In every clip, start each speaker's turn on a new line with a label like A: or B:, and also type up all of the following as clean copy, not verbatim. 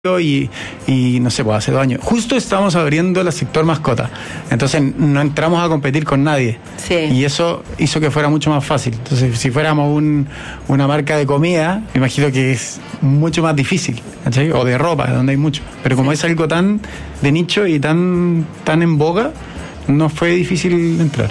A: y no sé, pues hace 2 años. Justo estábamos abriendo el sector mascota. Entonces no entramos a competir con nadie.
B: Sí.
A: Y eso hizo que fuera mucho más fácil. Entonces, si fuéramos una marca de comida, me imagino que es mucho más difícil, ¿cachai? O de ropa, donde hay mucho. Pero como es algo tan de nicho y tan en boga, no fue difícil entrar.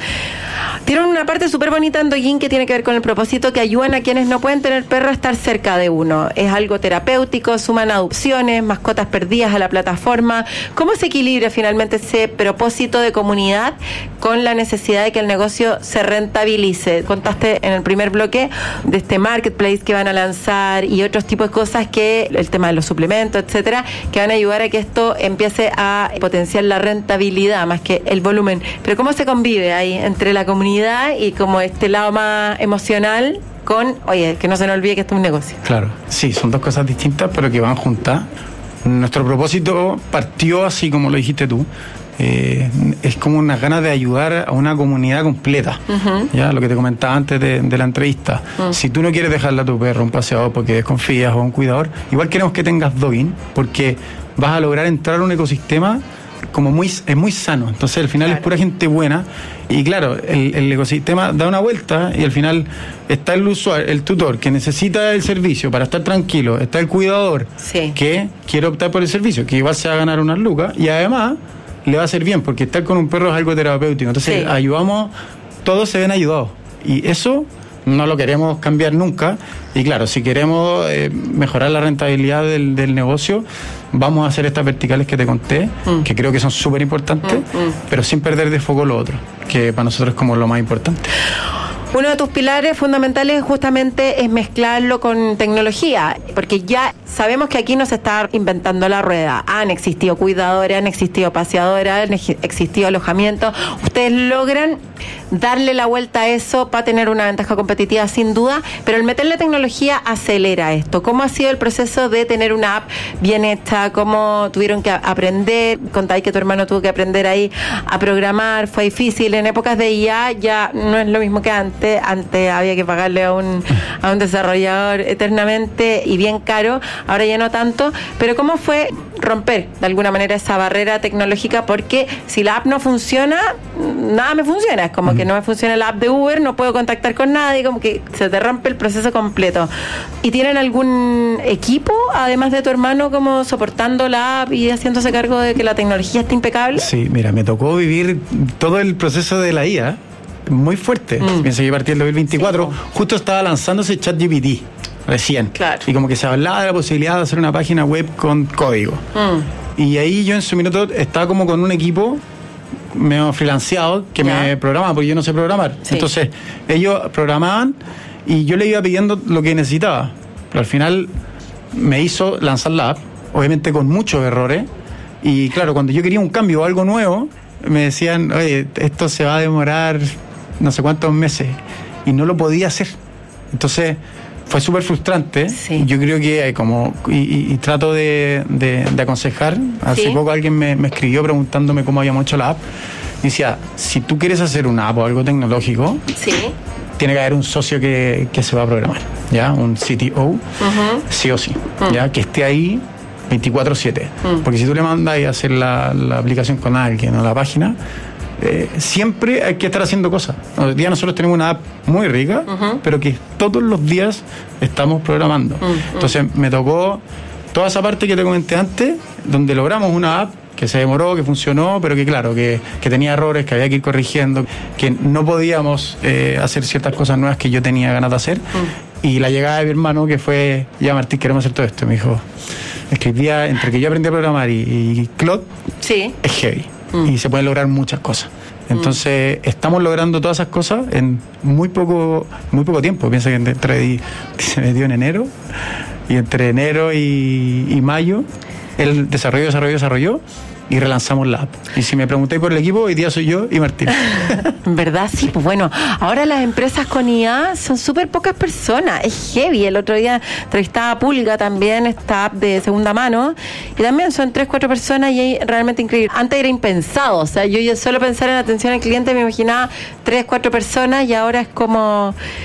B: Tienen una parte súper bonita en Douyin que tiene que ver con el propósito que ayudan a quienes no pueden tener perro a estar cerca de uno. Es algo terapéutico, suman adopciones, mascotas perdidas a la plataforma. ¿Cómo se equilibra finalmente ese propósito de comunidad con la necesidad de que el negocio se rentabilice? Contaste en el primer bloque de este marketplace que van a lanzar y otros tipos de cosas, que el tema de los suplementos, etcétera, que van a ayudar a que esto empiece a potenciar la rentabilidad más que el volumen. Pero ¿cómo se convive ahí entre la comunidad y como este lado más emocional con, oye, que no se nos olvide que esto es un negocio?
A: Claro, sí, son 2 cosas distintas, pero que van juntas. Nuestro propósito partió así como lo dijiste tú. Es como unas ganas de ayudar a una comunidad completa. Uh-huh. Ya lo que te comentaba antes de la entrevista. Uh-huh. Si tú no quieres dejarle a tu perro un paseador porque desconfías o un cuidador, igual queremos que tengas Douyin, porque vas a lograr entrar a un ecosistema como es muy sano. Entonces al final, claro, es pura gente buena. Y claro, el ecosistema da una vuelta y al final está el usuario, el tutor que necesita el servicio para estar tranquilo, está el cuidador, sí, que quiere optar por el servicio, que igual se va a ganar unas lucas y además le va a hacer bien, porque estar con un perro es algo terapéutico. Entonces, sí, ayudamos, todos se ven ayudados. Y eso no lo queremos cambiar nunca. Y claro, si queremos mejorar la rentabilidad del negocio, vamos a hacer estas verticales que te conté, que creo que son súper importantes, pero sin perder de foco lo otro, que para nosotros es como lo más importante.
B: Uno de tus pilares fundamentales justamente es mezclarlo con tecnología, porque ya sabemos que aquí no se está inventando la rueda. Han existido cuidadores, han existido paseadores, han existido alojamientos. Ustedes logran darle la vuelta a eso para tener una ventaja competitiva sin duda, pero el meterle tecnología acelera esto. ¿Cómo ha sido el proceso de tener una app bien hecha? ¿Cómo tuvieron que aprender? Contáis que tu hermano tuvo que aprender ahí a programar, fue difícil. En épocas de IA ya no es lo mismo que antes. Antes había que pagarle a un desarrollador eternamente y bien caro, ahora ya no tanto. Pero ¿cómo fue romper de alguna manera esa barrera tecnológica? Porque si la app no funciona, nada me funciona. Es como que no me funciona la app de Uber, no puedo contactar con nadie, como que se te rompe el proceso completo. ¿Y tienen algún equipo, además de tu hermano, como soportando la app y haciéndose cargo de que la tecnología esté impecable?
A: Sí, mira, me tocó vivir todo el proceso de la IA muy fuerte. Pienso que partí en el 2024, sí, justo estaba lanzándose ChatGPT recién,
B: claro,
A: y como que se hablaba de la posibilidad de hacer una página web con código, y ahí yo en su minuto estaba como con un equipo medio freelanceado que me programaba, porque yo no sé programar, sí, entonces ellos programaban y yo le iba pidiendo lo que necesitaba, pero al final me hizo lanzar la app, obviamente con muchos errores, y claro, cuando yo quería un cambio o algo nuevo, me decían, oye, esto se va a demorar no sé cuántos meses, y no lo podía hacer. Entonces fue súper frustrante. Sí. Yo creo que como y trato de aconsejar. Hace, sí, poco alguien me escribió preguntándome cómo habíamos hecho la app, y decía, si tú quieres hacer una app o algo tecnológico, sí, tiene que haber un socio que se va a programar, ¿ya? Un CTO, sí o sí, ¿ya? Que esté ahí 24/7, porque si tú le mandas a hacer la aplicación con alguien o la página, siempre hay que estar haciendo cosas. Hoy día nosotros tenemos una app muy rica, pero que todos los días estamos programando. Entonces me tocó toda esa parte que te comenté antes, donde logramos una app que se demoró, que funcionó, pero que claro, que tenía errores, que había que ir corrigiendo, que no podíamos hacer ciertas cosas nuevas que yo tenía ganas de hacer. Y la llegada de mi hermano, que fue, ya Martín, queremos hacer todo esto, me dijo, escribía, entre que yo aprendí a programar y Claude, sí, es heavy, y se pueden lograr muchas cosas. Entonces estamos logrando todas esas cosas en muy poco tiempo. Piensa que se metió en enero, y entre enero y mayo él desarrolló y relanzamos la app. Y si me preguntáis por el equipo, hoy día soy yo y Martín.
B: ¿Verdad? Sí, pues bueno, ahora las empresas con IA son súper pocas personas, es heavy. El otro día entrevistaba a Pulga también, esta app de segunda mano, y también son 3-4 personas y es realmente increíble. Antes era impensado, o sea, yo solo pensar en atención al cliente me imaginaba 3-4 personas, y ahora es como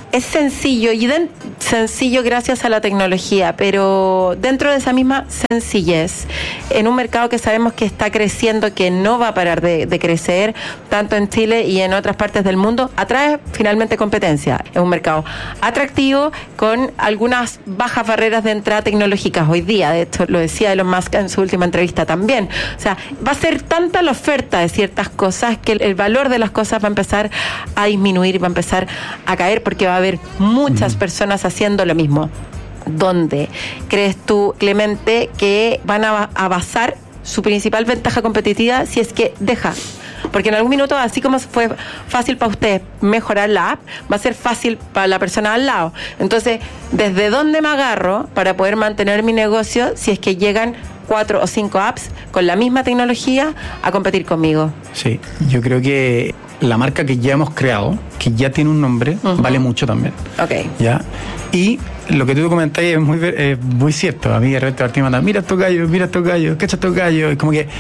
B: es sencillo sencillo gracias a la tecnología, pero dentro de esa misma sencillez, en un mercado que sabemos que está creciendo, que no va a parar de crecer, tanto en Chile y en otras partes del mundo, atrae finalmente competencia. Es un mercado atractivo con algunas bajas barreras de entrada tecnológicas hoy día. De hecho, lo decía Elon Musk en su última entrevista también. O sea, va a ser tanta la oferta de ciertas cosas que el valor de las cosas va a empezar a disminuir, va a empezar a caer, porque va a haber muchas personas haciendo lo mismo. ¿Dónde crees tú, Clemente, que van a basar su principal ventaja competitiva si es que deja? Porque en algún minuto, así como fue fácil para ustedes mejorar la app, va a ser fácil para la persona al lado. Entonces, ¿desde dónde me agarro para poder mantener mi negocio si es que llegan 4 o 5 apps con la misma tecnología a competir conmigo?
A: Sí, yo creo que la marca que ya hemos creado, que ya tiene un nombre, vale mucho también.
B: Ok.
A: ¿Ya? Y lo que tú comentas es muy cierto. A mí de repente Martín manda, mira estos gallos, cacha estos gallos.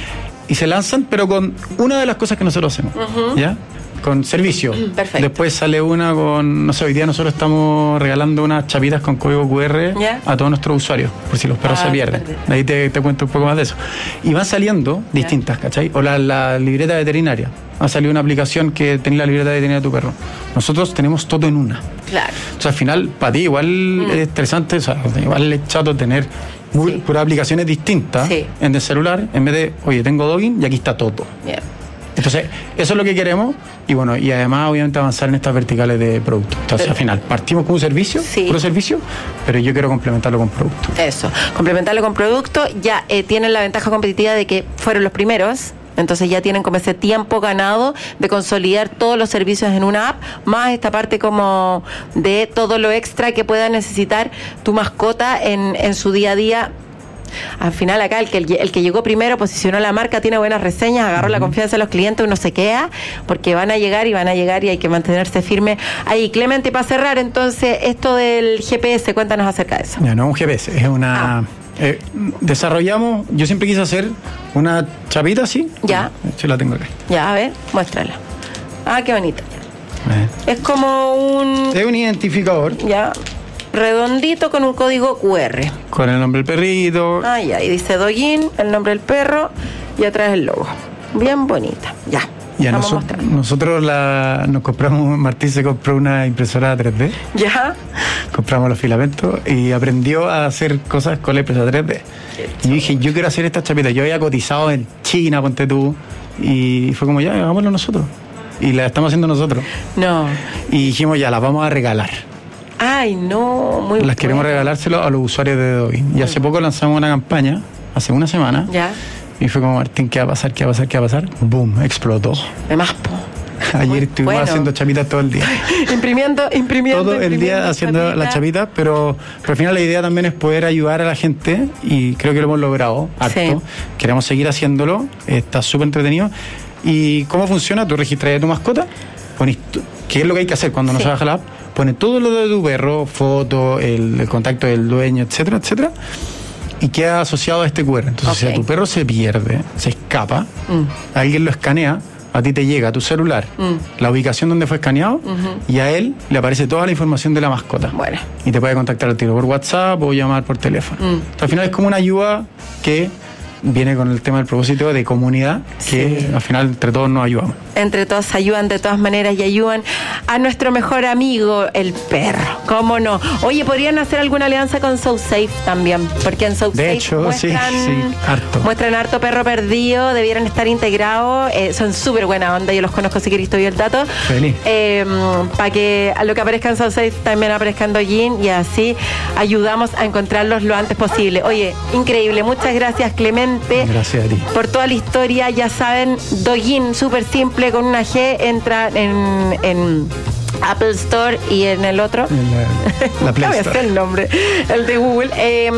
A: Y se lanzan, pero con una de las cosas que nosotros hacemos. ¿Ya? Con servicio.
B: Perfecto.
A: Después sale una con, no sé, hoy día nosotros estamos regalando unas chapitas con código QR a todos nuestros usuarios, por si los perros se pierden. Perfecto. Ahí te cuento un poco más de eso. Y van saliendo distintas, ¿cachai? O la libreta veterinaria. Ha salido una aplicación que tiene la libreta veterinaria de tu perro. Nosotros tenemos todo en una.
B: Claro.
A: O sea, al final, para ti igual es estresante, o sea, igual es chato tener puras aplicaciones distintas en el celular, en vez de, oye, tengo Doggin y aquí está todo.
B: Bien.
A: Entonces, eso es lo que queremos y bueno, y además obviamente avanzar en estas verticales de producto. Entonces, al final, partimos con un servicio, puro servicio, pero yo quiero complementarlo con producto.
B: Eso, complementarlo con producto, ya tienen la ventaja competitiva de que fueron los primeros. Entonces ya tienen como ese tiempo ganado de consolidar todos los servicios en una app, más esta parte como de todo lo extra que pueda necesitar tu mascota en su día a día. Al final acá el que llegó primero posicionó la marca, tiene buenas reseñas, agarró la confianza de los clientes, uno se queda, porque van a llegar y hay que mantenerse firme ahí. Clemente, para cerrar entonces esto del GPS, cuéntanos acerca de eso.
A: Ya, no es un GPS, es una... desarrollamos, yo siempre quise hacer una chapita así.
B: Ya.
A: Yo la tengo acá.
B: Ya, a ver, muéstrala. Ah, qué bonita. Es como un...
A: Es un identificador.
B: Ya. Redondito con un código QR.
A: Con el nombre del perrito.
B: Ah, ya. Y dice Doggin, el nombre del perro y atrás el logo. Bien bonita. Ya.
A: Ya nosotros nos compramos, Martín se compró una impresora 3D.
B: Ya.
A: Compramos los filamentos y aprendió a hacer cosas con la impresora 3D. Y yo dije, yo quiero hacer estas chapitas. Yo había cotizado en China, ponte tú, y fue como, ya, hagámoslo nosotros. Y las estamos haciendo nosotros.
B: No.
A: Y dijimos, ya, las vamos a regalar.
B: Ay, no, muy
A: Las queremos regalárselo a los usuarios de Doggin. Y hace poco lanzamos una campaña, hace una semana.
B: Ya.
A: Y fue como, Martín, ¿qué va a pasar? ¿Qué va a pasar? ¿Qué va a pasar? ¡Boom! Explotó.
B: De más, po.
A: Ayer estuvimos haciendo chapitas todo el día.
B: Imprimiendo.
A: Todo el día haciendo las chapitas, pero al final la idea también es poder ayudar a la gente y creo que lo hemos logrado harto. Sí. Queremos seguir haciéndolo, está súper entretenido. ¿Y cómo funciona? Tú registras a tu mascota, pones qué es lo que hay que hacer cuando no se baja la app, pones todo lo de tu perro, fotos, el contacto del dueño, etcétera, etcétera. Y queda asociado a este QR. Entonces, si a tu perro se pierde, se escapa, alguien lo escanea, a ti te llega a tu celular la ubicación donde fue escaneado y a él le aparece toda la información de la mascota.
B: Bueno.
A: Y te puede contactar al tiro por WhatsApp o llamar por teléfono. Entonces, al final es como una ayuda que viene con el tema del propósito de comunidad, que al final entre todos nos ayudamos. Entre todos se ayudan de todas maneras y ayudan a nuestro mejor amigo, el perro. ¿Cómo no? Oye, podrían hacer alguna alianza con SoSafe también, porque en SoSafe de hecho,
B: muestran harto perro perdido, debieran estar integrados, son súper buena onda, yo los conozco, si queréis, te doy el dato. Feliz. Para que a lo que aparezca en SoSafe también aparezca en Doggin y así ayudamos a encontrarlos lo antes posible. Oye, increíble, muchas gracias, Clemente. Gracias a ti. Por toda la historia, ya saben, Doggin, súper simple, con una G, entra en Apple Store y en el otro. La Play Store. No el nombre, el de Google.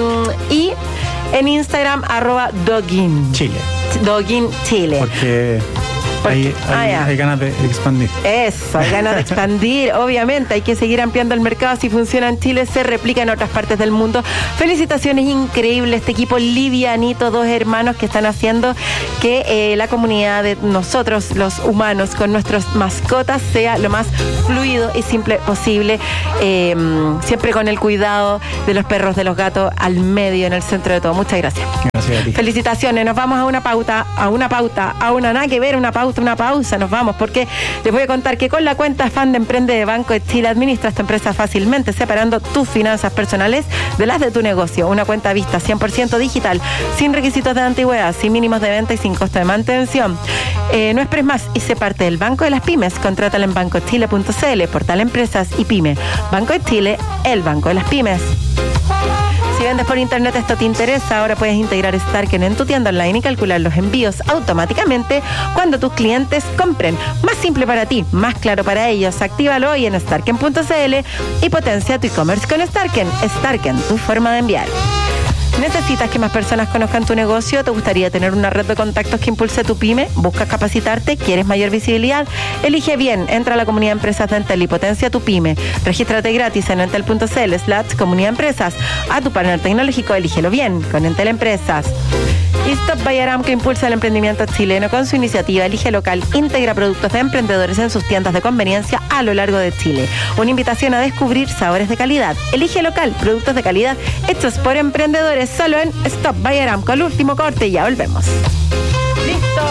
B: Y en Instagram, @Doggin Chile. Doggin Chile. Porque
A: Hay ganas de expandir.
B: Eso, hay ganas de expandir. Obviamente, hay que seguir ampliando el mercado. Si funciona en Chile, se replica en otras partes del mundo. Felicitaciones, increíble este equipo livianito, 2 hermanos que están haciendo que la comunidad de nosotros, los humanos, con nuestras mascotas, sea lo más fluido y simple posible. Siempre con el cuidado de los perros, de los gatos, al medio, en el centro de todo. Muchas gracias.
A: Gracias a ti.
B: Felicitaciones. Nos vamos a una nada que ver, una pausa. Nos vamos porque les voy a contar que con la cuenta Fan de Emprende de Banco de Chile administras tu empresa fácilmente, separando tus finanzas personales de las de tu negocio. Una cuenta vista 100% digital, sin requisitos de antigüedad, sin mínimos de venta y sin costo de mantención. No esperes más y sé parte del Banco de las Pymes. Contrátala en bancochile.cl, portal Empresas y Pyme. Banco de Chile, el Banco de las Pymes. Si vendes por internet esto te interesa, ahora puedes integrar Starken en tu tienda online y calcular los envíos automáticamente cuando tus clientes compren. Más simple para ti, más claro para ellos. Actívalo hoy en starken.cl y potencia tu e-commerce con Starken. Starken, tu forma de enviar. ¿Necesitas que más personas conozcan tu negocio? ¿Te gustaría tener una red de contactos que impulse tu pyme? ¿Buscas capacitarte? ¿Quieres mayor visibilidad? Elige bien. Entra a la comunidad de empresas de Entel y potencia tu pyme. Regístrate gratis en entel.cl/comunidad empresas. A tu partner tecnológico, elígelo bien con Entel Empresas. Y Stop by Aramco impulsa el emprendimiento chileno con su iniciativa Elige Local. Integra productos de emprendedores en sus tiendas de conveniencia a lo largo de Chile. Una invitación a descubrir sabores de calidad. Elige Local, productos de calidad hechos por emprendedores, solo en Stop by Aramco. El último corte y ya volvemos. ¡Listo!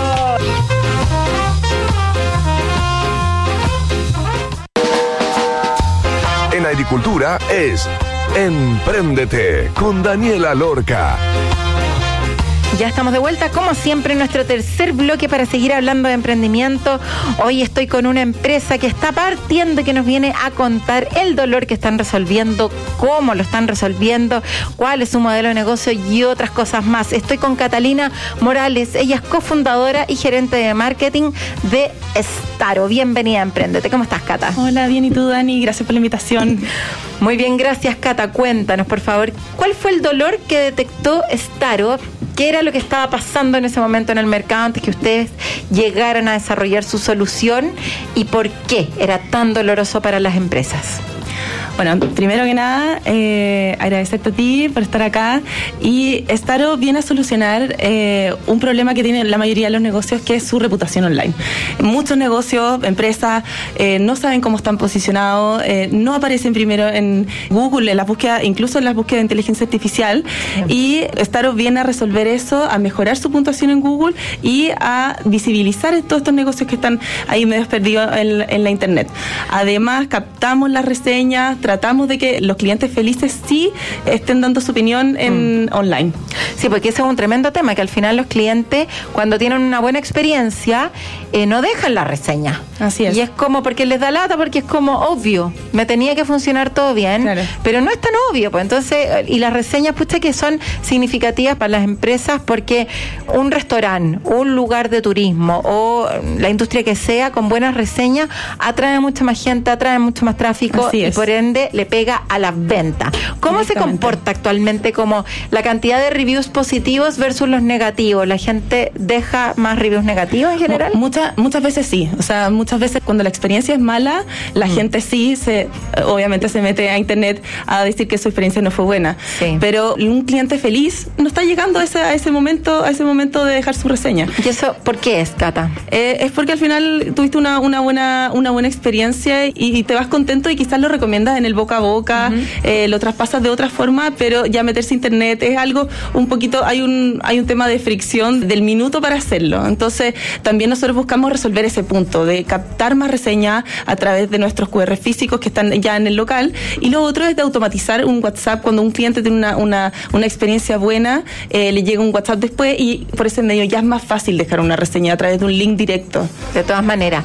C: En agricultura es Empréndete con Daniela Lorca.
D: Ya estamos de vuelta, como siempre, en nuestro tercer bloque para seguir hablando de emprendimiento. Hoy estoy con una empresa que está partiendo y que nos viene a contar el dolor que están resolviendo, cómo lo están resolviendo, cuál es su modelo de negocio y otras cosas más. Estoy con Catalina Morales, ella es cofundadora y gerente de marketing de Staro. Bienvenida a Emprendete. ¿Cómo estás, Cata?
E: Hola, bien, ¿y tú, Dani? Gracias por la invitación.
D: Muy bien, gracias, Cata. Cuéntanos, por favor, ¿cuál fue el dolor que detectó Staro? ¿Qué era lo que estaba pasando en ese momento en el mercado antes que ustedes llegaran a desarrollar su solución y por qué era tan doloroso para las empresas?
E: Bueno, primero que nada, agradecerte a ti por estar acá. Y Staro viene a solucionar un problema que tienen la mayoría de los negocios, que es su reputación online. Muchos negocios, empresas, no saben cómo están posicionados, no aparecen primero en Google, en las búsquedas, incluso en las búsquedas de inteligencia artificial. Y Staro viene a resolver eso, a mejorar su puntuación en Google y a visibilizar todos estos negocios que están ahí medio perdidos en la internet. Además, captamos las reseñas, tratamos de que los clientes felices sí estén dando su opinión en online.
D: Sí, porque ese es un tremendo tema, que al final los clientes, cuando tienen una buena experiencia, no dejan la reseña.
E: Así es.
D: Y es como, porque les da lata, porque es como obvio, me tenía que funcionar todo bien, claro, pero no es tan obvio, pues entonces, y las reseñas, pucha, que son significativas para las empresas, porque un restaurante, un lugar de turismo o la industria que sea, con buenas reseñas, atrae mucha más gente, atrae mucho más tráfico y por ende le pega a las ventas. ¿Cómo se comporta actualmente como la cantidad de reviews positivos versus los negativos? ¿La gente deja más reviews negativos en general?
E: Muchas veces sí. O sea, muchas veces cuando la experiencia es mala, la gente sí obviamente se mete a internet a decir que su experiencia no fue buena. Sí. Pero un cliente feliz no está llegando a ese momento de dejar su reseña.
D: ¿Y eso por qué es, Cata?
E: Es porque al final tuviste una buena experiencia y te vas contento y quizás lo recomiendas en el boca a boca, lo traspasas de otra forma, pero ya meterse a internet es algo un poquito, hay un tema de fricción del minuto para hacerlo. Entonces también nosotros buscamos resolver ese punto de captar más reseñas a través de nuestros QR físicos que están ya en el local, y lo otro es de automatizar un WhatsApp cuando un cliente tiene una experiencia buena, le llega un WhatsApp después y por ese medio ya es más fácil dejar una reseña a través de un link directo.
D: De todas maneras,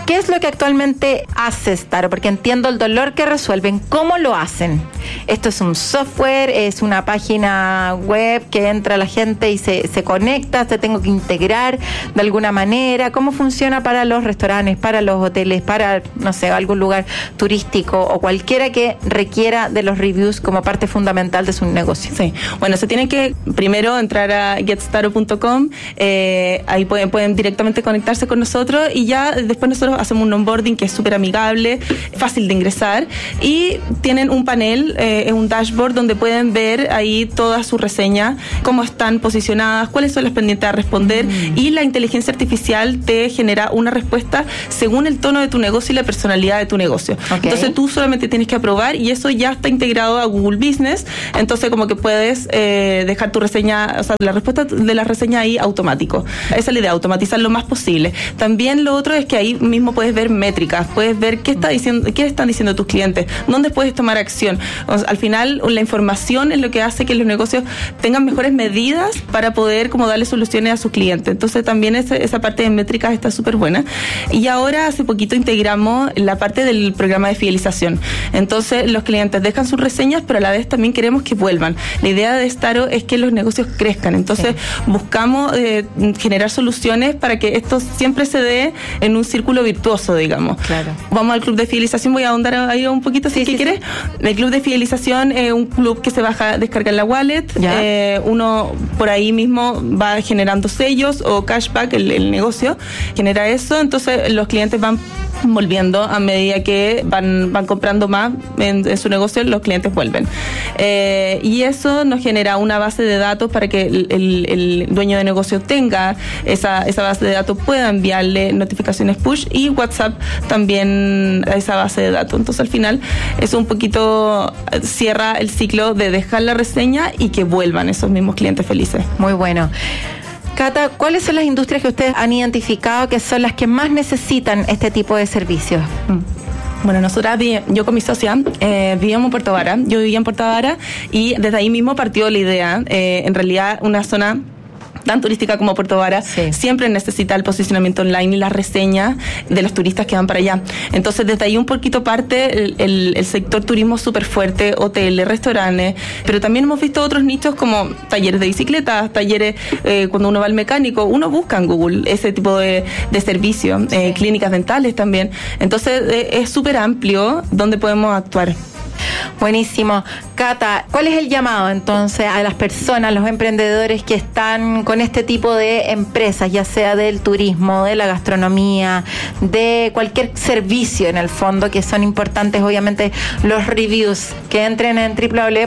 D: ¿Qué es lo que actualmente hace Staro? Porque entiendo el dolor que resuelven. ¿Cómo lo hacen? Esto es un software, es una página web que entra la gente y se conecta, se tengo que integrar de alguna manera. ¿Cómo funciona para los restaurantes, para los hoteles, para, no sé, algún lugar turístico o cualquiera que requiera de los reviews como parte fundamental de su negocio?
E: Sí, bueno, se tienen que primero entrar a getstaro.com, ahí pueden directamente conectarse con nosotros y ya después nosotros hacemos un onboarding que es súper amigable, fácil de ingresar y tienen un panel, un dashboard donde pueden ver ahí todas sus reseñas, cómo están posicionadas, cuáles son las pendientes a responder y la inteligencia artificial te genera una respuesta según el tono de tu negocio y la personalidad de tu negocio. Okay. Entonces tú solamente tienes que aprobar y eso ya está integrado a Google Business, entonces como que puedes dejar tu reseña, o sea, la respuesta de la reseña ahí automático. Esa es la idea, automatizar lo más posible. También lo otro es que ahí mismo puedes ver métricas, puedes ver qué están diciendo tus clientes, dónde puedes tomar acción. O sea, al final, la información es lo que hace que los negocios tengan mejores medidas para poder como darle soluciones a sus clientes. Entonces también esa parte de métricas está súper buena. Y ahora hace poquito integramos la parte del programa de fidelización. Entonces los clientes dejan sus reseñas, pero a la vez también queremos que vuelvan. La idea de Staro es que los negocios crezcan. Entonces buscamos generar soluciones para que esto siempre se dé en un círculo virtuoso, digamos.
D: Claro.
E: Vamos al club de fidelización, voy a ahondar ahí un poquito si quieres. El club de fidelización es un club que se descarga en la wallet. Uno por ahí mismo va generando sellos o cashback, el negocio genera eso, entonces los clientes van volviendo a medida que van comprando más en su negocio, los clientes vuelven. Y eso nos genera una base de datos para que el dueño de negocio tenga esa base de datos, pueda enviarle notificaciones push y WhatsApp también a esa base de datos. Entonces al final eso un poquito cierra el ciclo de dejar la reseña y que vuelvan esos mismos clientes felices.
D: Muy bueno. Cata, ¿cuáles son las industrias que ustedes han identificado que son las que más necesitan este tipo de servicios?
E: Bueno, nosotras, yo con mi socia, vivíamos en Puerto Vara. Yo vivía en Puerto Vara y desde ahí mismo partió la idea. En realidad, una zona tan turística como Puerto Vara siempre necesita el posicionamiento online y las reseñas de los turistas que van para allá. Entonces desde ahí un poquito parte el sector turismo súper fuerte, hoteles, restaurantes, pero también hemos visto otros nichos como talleres de bicicletas, talleres cuando uno va al mecánico, uno busca en Google ese tipo de servicios, clínicas dentales también. Entonces es súper amplio donde podemos actuar.
D: Buenísimo. Cata, ¿cuál es el llamado entonces a las personas, los emprendedores que están con este tipo de empresas, ya sea del turismo, de la gastronomía, de cualquier servicio en el fondo, que son importantes obviamente los reviews, que entren en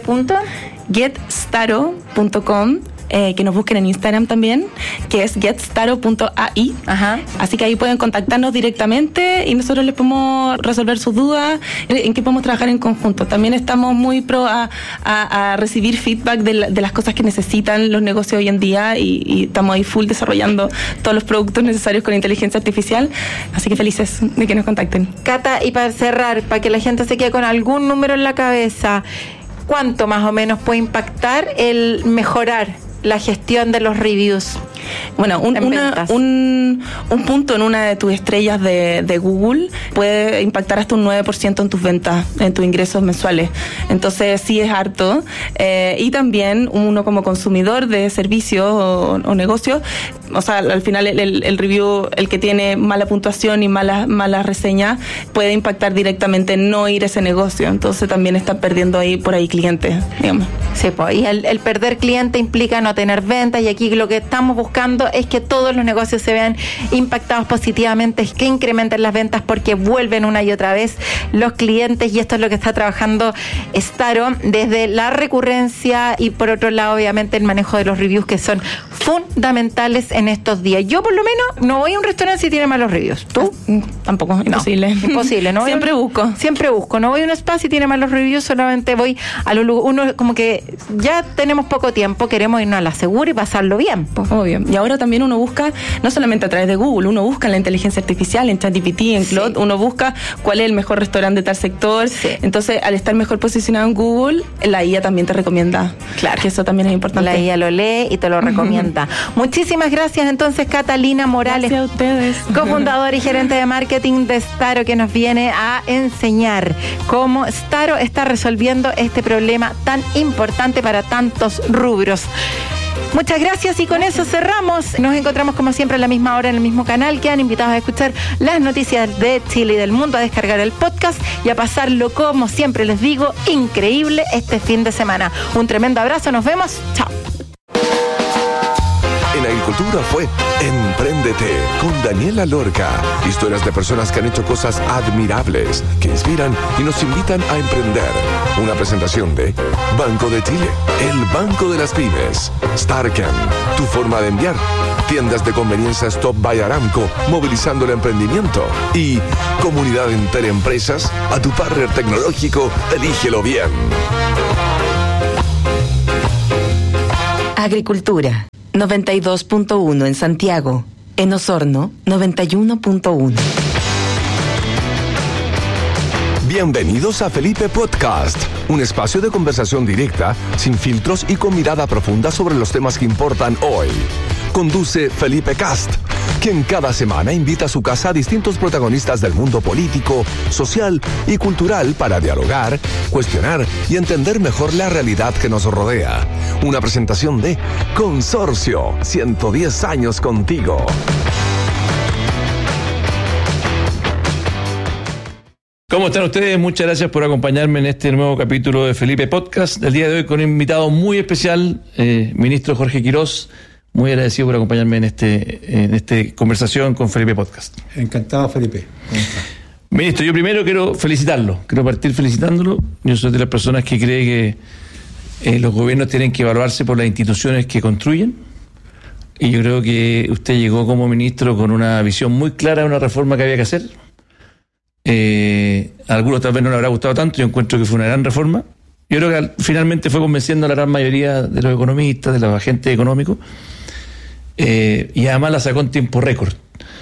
E: www.getstaro.com, que nos busquen en Instagram también, que es getstaro.ai. Así que ahí pueden contactarnos directamente y nosotros les podemos resolver sus dudas, en qué podemos trabajar en conjunto. También estamos muy pro a recibir feedback de las cosas que necesitan los negocios hoy en día y estamos ahí full desarrollando todos los productos necesarios con inteligencia artificial. Así que felices de que nos contacten.
D: Cata, y para cerrar, para que la gente se quede con algún número en la cabeza, ¿cuánto más o menos puede impactar el mejorar la gestión de los reviews?
E: Bueno, un punto en una de tus estrellas de Google puede impactar hasta un 9% en tus ventas, en tus ingresos mensuales. Entonces sí es harto. Y también uno como consumidor de servicios o negocios, o sea, al final el review, el que tiene mala puntuación y malas reseñas, puede impactar directamente en no ir a ese negocio. Entonces también están perdiendo por ahí clientes, digamos.
D: Sí, pues, y el perder cliente implica no tener ventas, y aquí lo que estamos buscando es que todos los negocios se vean impactados positivamente, que incrementen las ventas porque vuelven una y otra vez los clientes, y esto es lo que está trabajando Staro desde la recurrencia y por otro lado obviamente el manejo de los reviews, que son fundamentales en estos días. Yo por lo menos no voy a un restaurante si tiene malos reviews. ¿Tú?
E: Tampoco, imposible.
D: No, imposible, ¿no? Siempre busco. No voy a un spa si tiene malos reviews, solamente voy a los lugares. Uno como que ya tenemos poco tiempo, queremos irnos a la segura y pasarlo bien.
E: Obvio. Y ahora también uno busca, no solamente a través de Google, uno busca en la inteligencia artificial, en ChatGPT, en Claude, uno busca cuál es el mejor restaurante de tal sector. Entonces, al estar mejor posicionado en Google, la IA también te recomienda. Claro. Que eso también es importante.
D: La IA lo lee y te lo recomienda. Muchísimas gracias entonces, Catalina Morales.
E: Gracias a ustedes.
D: Cofundadora y gerente de marketing de Staro, que nos viene a enseñar cómo Staro está resolviendo este problema tan importante para tantos rubros. Muchas gracias y con eso cerramos. Nos encontramos como siempre a la misma hora en el mismo canal. Quedan invitados a escuchar las noticias de Chile y del mundo, a descargar el podcast y a pasarlo, como siempre les digo, increíble este fin de semana. Un tremendo abrazo, nos vemos, chao.
C: En Agricultura fue Empréndete con Daniela Lorca. Historias de personas que han hecho cosas admirables, que inspiran y nos invitan a emprender. Una presentación de Banco de Chile, el banco de las pymes. Starken, tu forma de enviar. Tiendas de conveniencia Stop by Aramco, movilizando el emprendimiento. Y Comunidad Interempresas, a tu partner tecnológico, elígelo bien.
F: Agricultura 92.1 en Santiago. En Osorno, 91.1.
C: Bienvenidos a Felipe Podcast, un espacio de conversación directa, sin filtros y con mirada profunda sobre los temas que importan hoy. Conduce Felipe Cast, quien cada semana invita a su casa a distintos protagonistas del mundo político, social y cultural para dialogar, cuestionar y entender mejor la realidad que nos rodea. Una presentación de Consorcio, 110 años contigo.
G: ¿Cómo están ustedes? Muchas gracias por acompañarme en este nuevo capítulo de Felipe Podcast. El día de hoy con un invitado muy especial, ministro Jorge Quirós. Muy agradecido por acompañarme en esta conversación con Felipe Podcast.
A: Encantado, Felipe.
G: Ministro, yo primero quiero felicitarlo. Quiero partir felicitándolo. Yo soy de las personas que cree que los gobiernos tienen que evaluarse por las instituciones que construyen. Y yo creo que usted llegó como ministro con una visión muy clara de una reforma que había que hacer. A algunos tal vez no le habrá gustado tanto. Yo encuentro que fue una gran reforma. Yo creo que finalmente fue convenciendo a la gran mayoría de los economistas, de los agentes económicos. Y además la sacó en tiempo récord.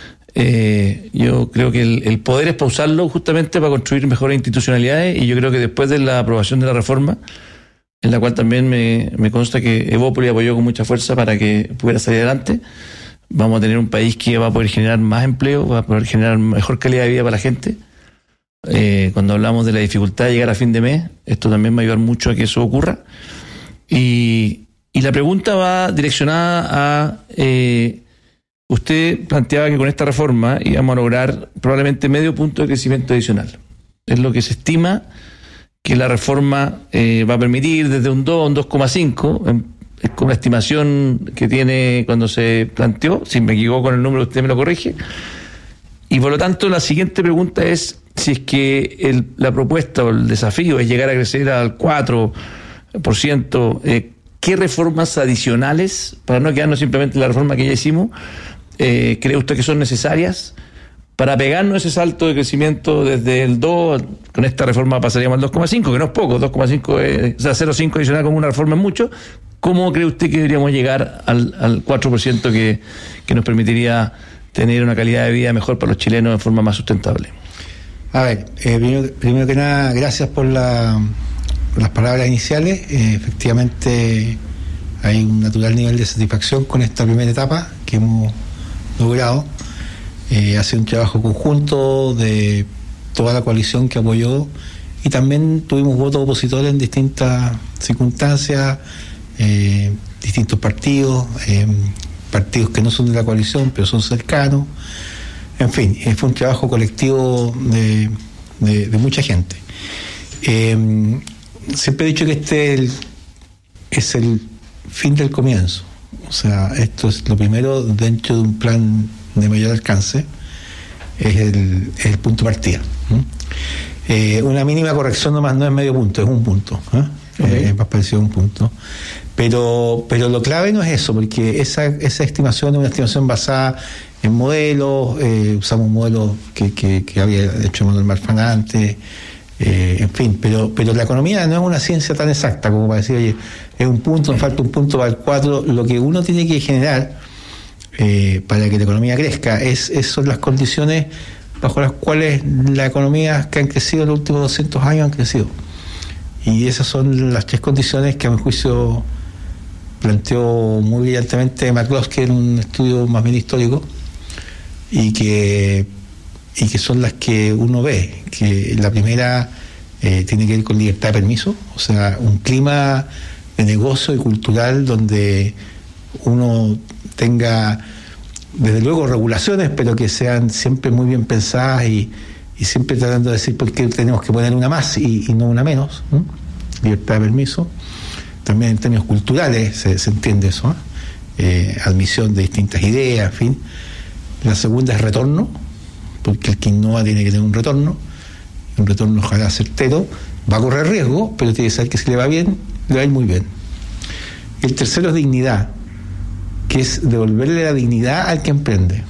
G: Yo creo que el poder es para usarlo justamente para construir mejores institucionalidades, y yo creo que después de la aprobación de la reforma, en la cual también me consta que Evópolis apoyó con mucha fuerza para que pudiera salir adelante, vamos a tener un país que va a poder generar más empleo, va a poder generar mejor calidad de vida para la gente. Cuando hablamos de la dificultad de llegar a fin de mes, esto también va a ayudar mucho a que eso ocurra. Y la pregunta va direccionada a... usted planteaba que con esta reforma íbamos a lograr probablemente medio punto de crecimiento adicional. Es lo que se estima que la reforma va a permitir, desde un 2 a un 2,5, con la estimación que tiene cuando se planteó. Si me equivoco con el número, usted me lo corrige. Y por lo tanto, la siguiente pregunta es si es que la propuesta o el desafío es llegar a crecer al 4%, ¿qué reformas adicionales, para no quedarnos simplemente en la reforma que ya hicimos, cree usted que son necesarias para pegarnos ese salto de crecimiento desde el 2, con esta reforma pasaríamos al 2,5, que no es poco, 2,5, o sea, 0,5 adicional como una reforma es mucho? ¿Cómo cree usted que deberíamos llegar al 4% que nos permitiría tener una calidad de vida mejor para los chilenos de forma más sustentable?
A: A ver, primero que nada, gracias por las palabras iniciales. Efectivamente, hay un natural nivel de satisfacción con esta primera etapa que hemos logrado. Ha sido un trabajo conjunto de toda la coalición que apoyó, y también tuvimos votos opositores en distintas circunstancias, distintos partidos, partidos que no son de la coalición pero son cercanos. En fin, fue un trabajo colectivo de mucha gente. Siempre he dicho que este es el fin del comienzo. O sea, esto es lo primero dentro de un plan de mayor alcance, es el punto de partida. Una mínima corrección nomás no es medio punto, es un punto. Es más parecido a un punto. Pero lo clave no es eso, porque esa estimación es una estimación basada en modelos. Usamos modelos que había hecho Manuel Marfan antes. En fin, pero la economía no es una ciencia tan exacta como para decir, oye, es un punto, nos falta un punto para el 4. Lo que uno tiene que generar
H: para que la economía crezca. Son las condiciones bajo las cuales las economías que han crecido en los últimos 200 años han crecido. Y esas son las 3 condiciones que a mi juicio planteó muy brillantemente McCloskey en un estudio más bien histórico, y que son las que uno ve. Que la primera tiene que ver con libertad de permiso, o sea, un clima de negocio y cultural donde uno tenga, desde luego, regulaciones, pero que sean siempre muy bien pensadas y siempre tratando de decir por qué tenemos que poner una más y no una menos, ¿no? Libertad de permiso. También en términos culturales se entiende eso, admisión de distintas ideas, en fin. La segunda es retorno, porque el que innova tiene que tener un retorno ojalá certero, va a correr riesgo, pero tiene que saber que si le va bien, le va a ir muy bien. El tercero es dignidad, que es devolverle la dignidad al que emprende,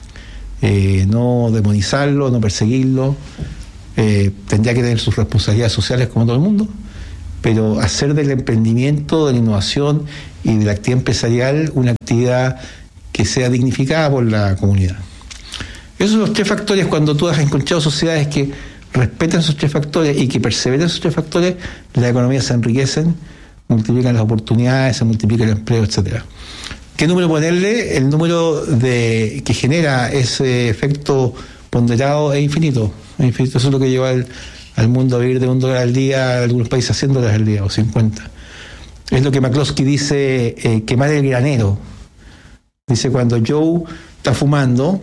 H: no demonizarlo, no perseguirlo, tendría que tener sus responsabilidades sociales como todo el mundo, pero hacer del emprendimiento, de la innovación y de la actividad empresarial una actividad que sea dignificada por la comunidad. Esos son los 3 factores. Cuando tú has encontrado sociedades que respetan esos 3 factores y que perseveren esos 3 factores, las economías se enriquecen, multiplican las oportunidades, se multiplica el empleo, etcétera. ¿Qué número ponerle? El número que genera ese efecto ponderado es infinito. Eso es lo que lleva al mundo a vivir de $1 al día, algunos países a $100 al día o 50. Es lo que McCloskey dice, quemar el granero. Dice, cuando Joe está fumando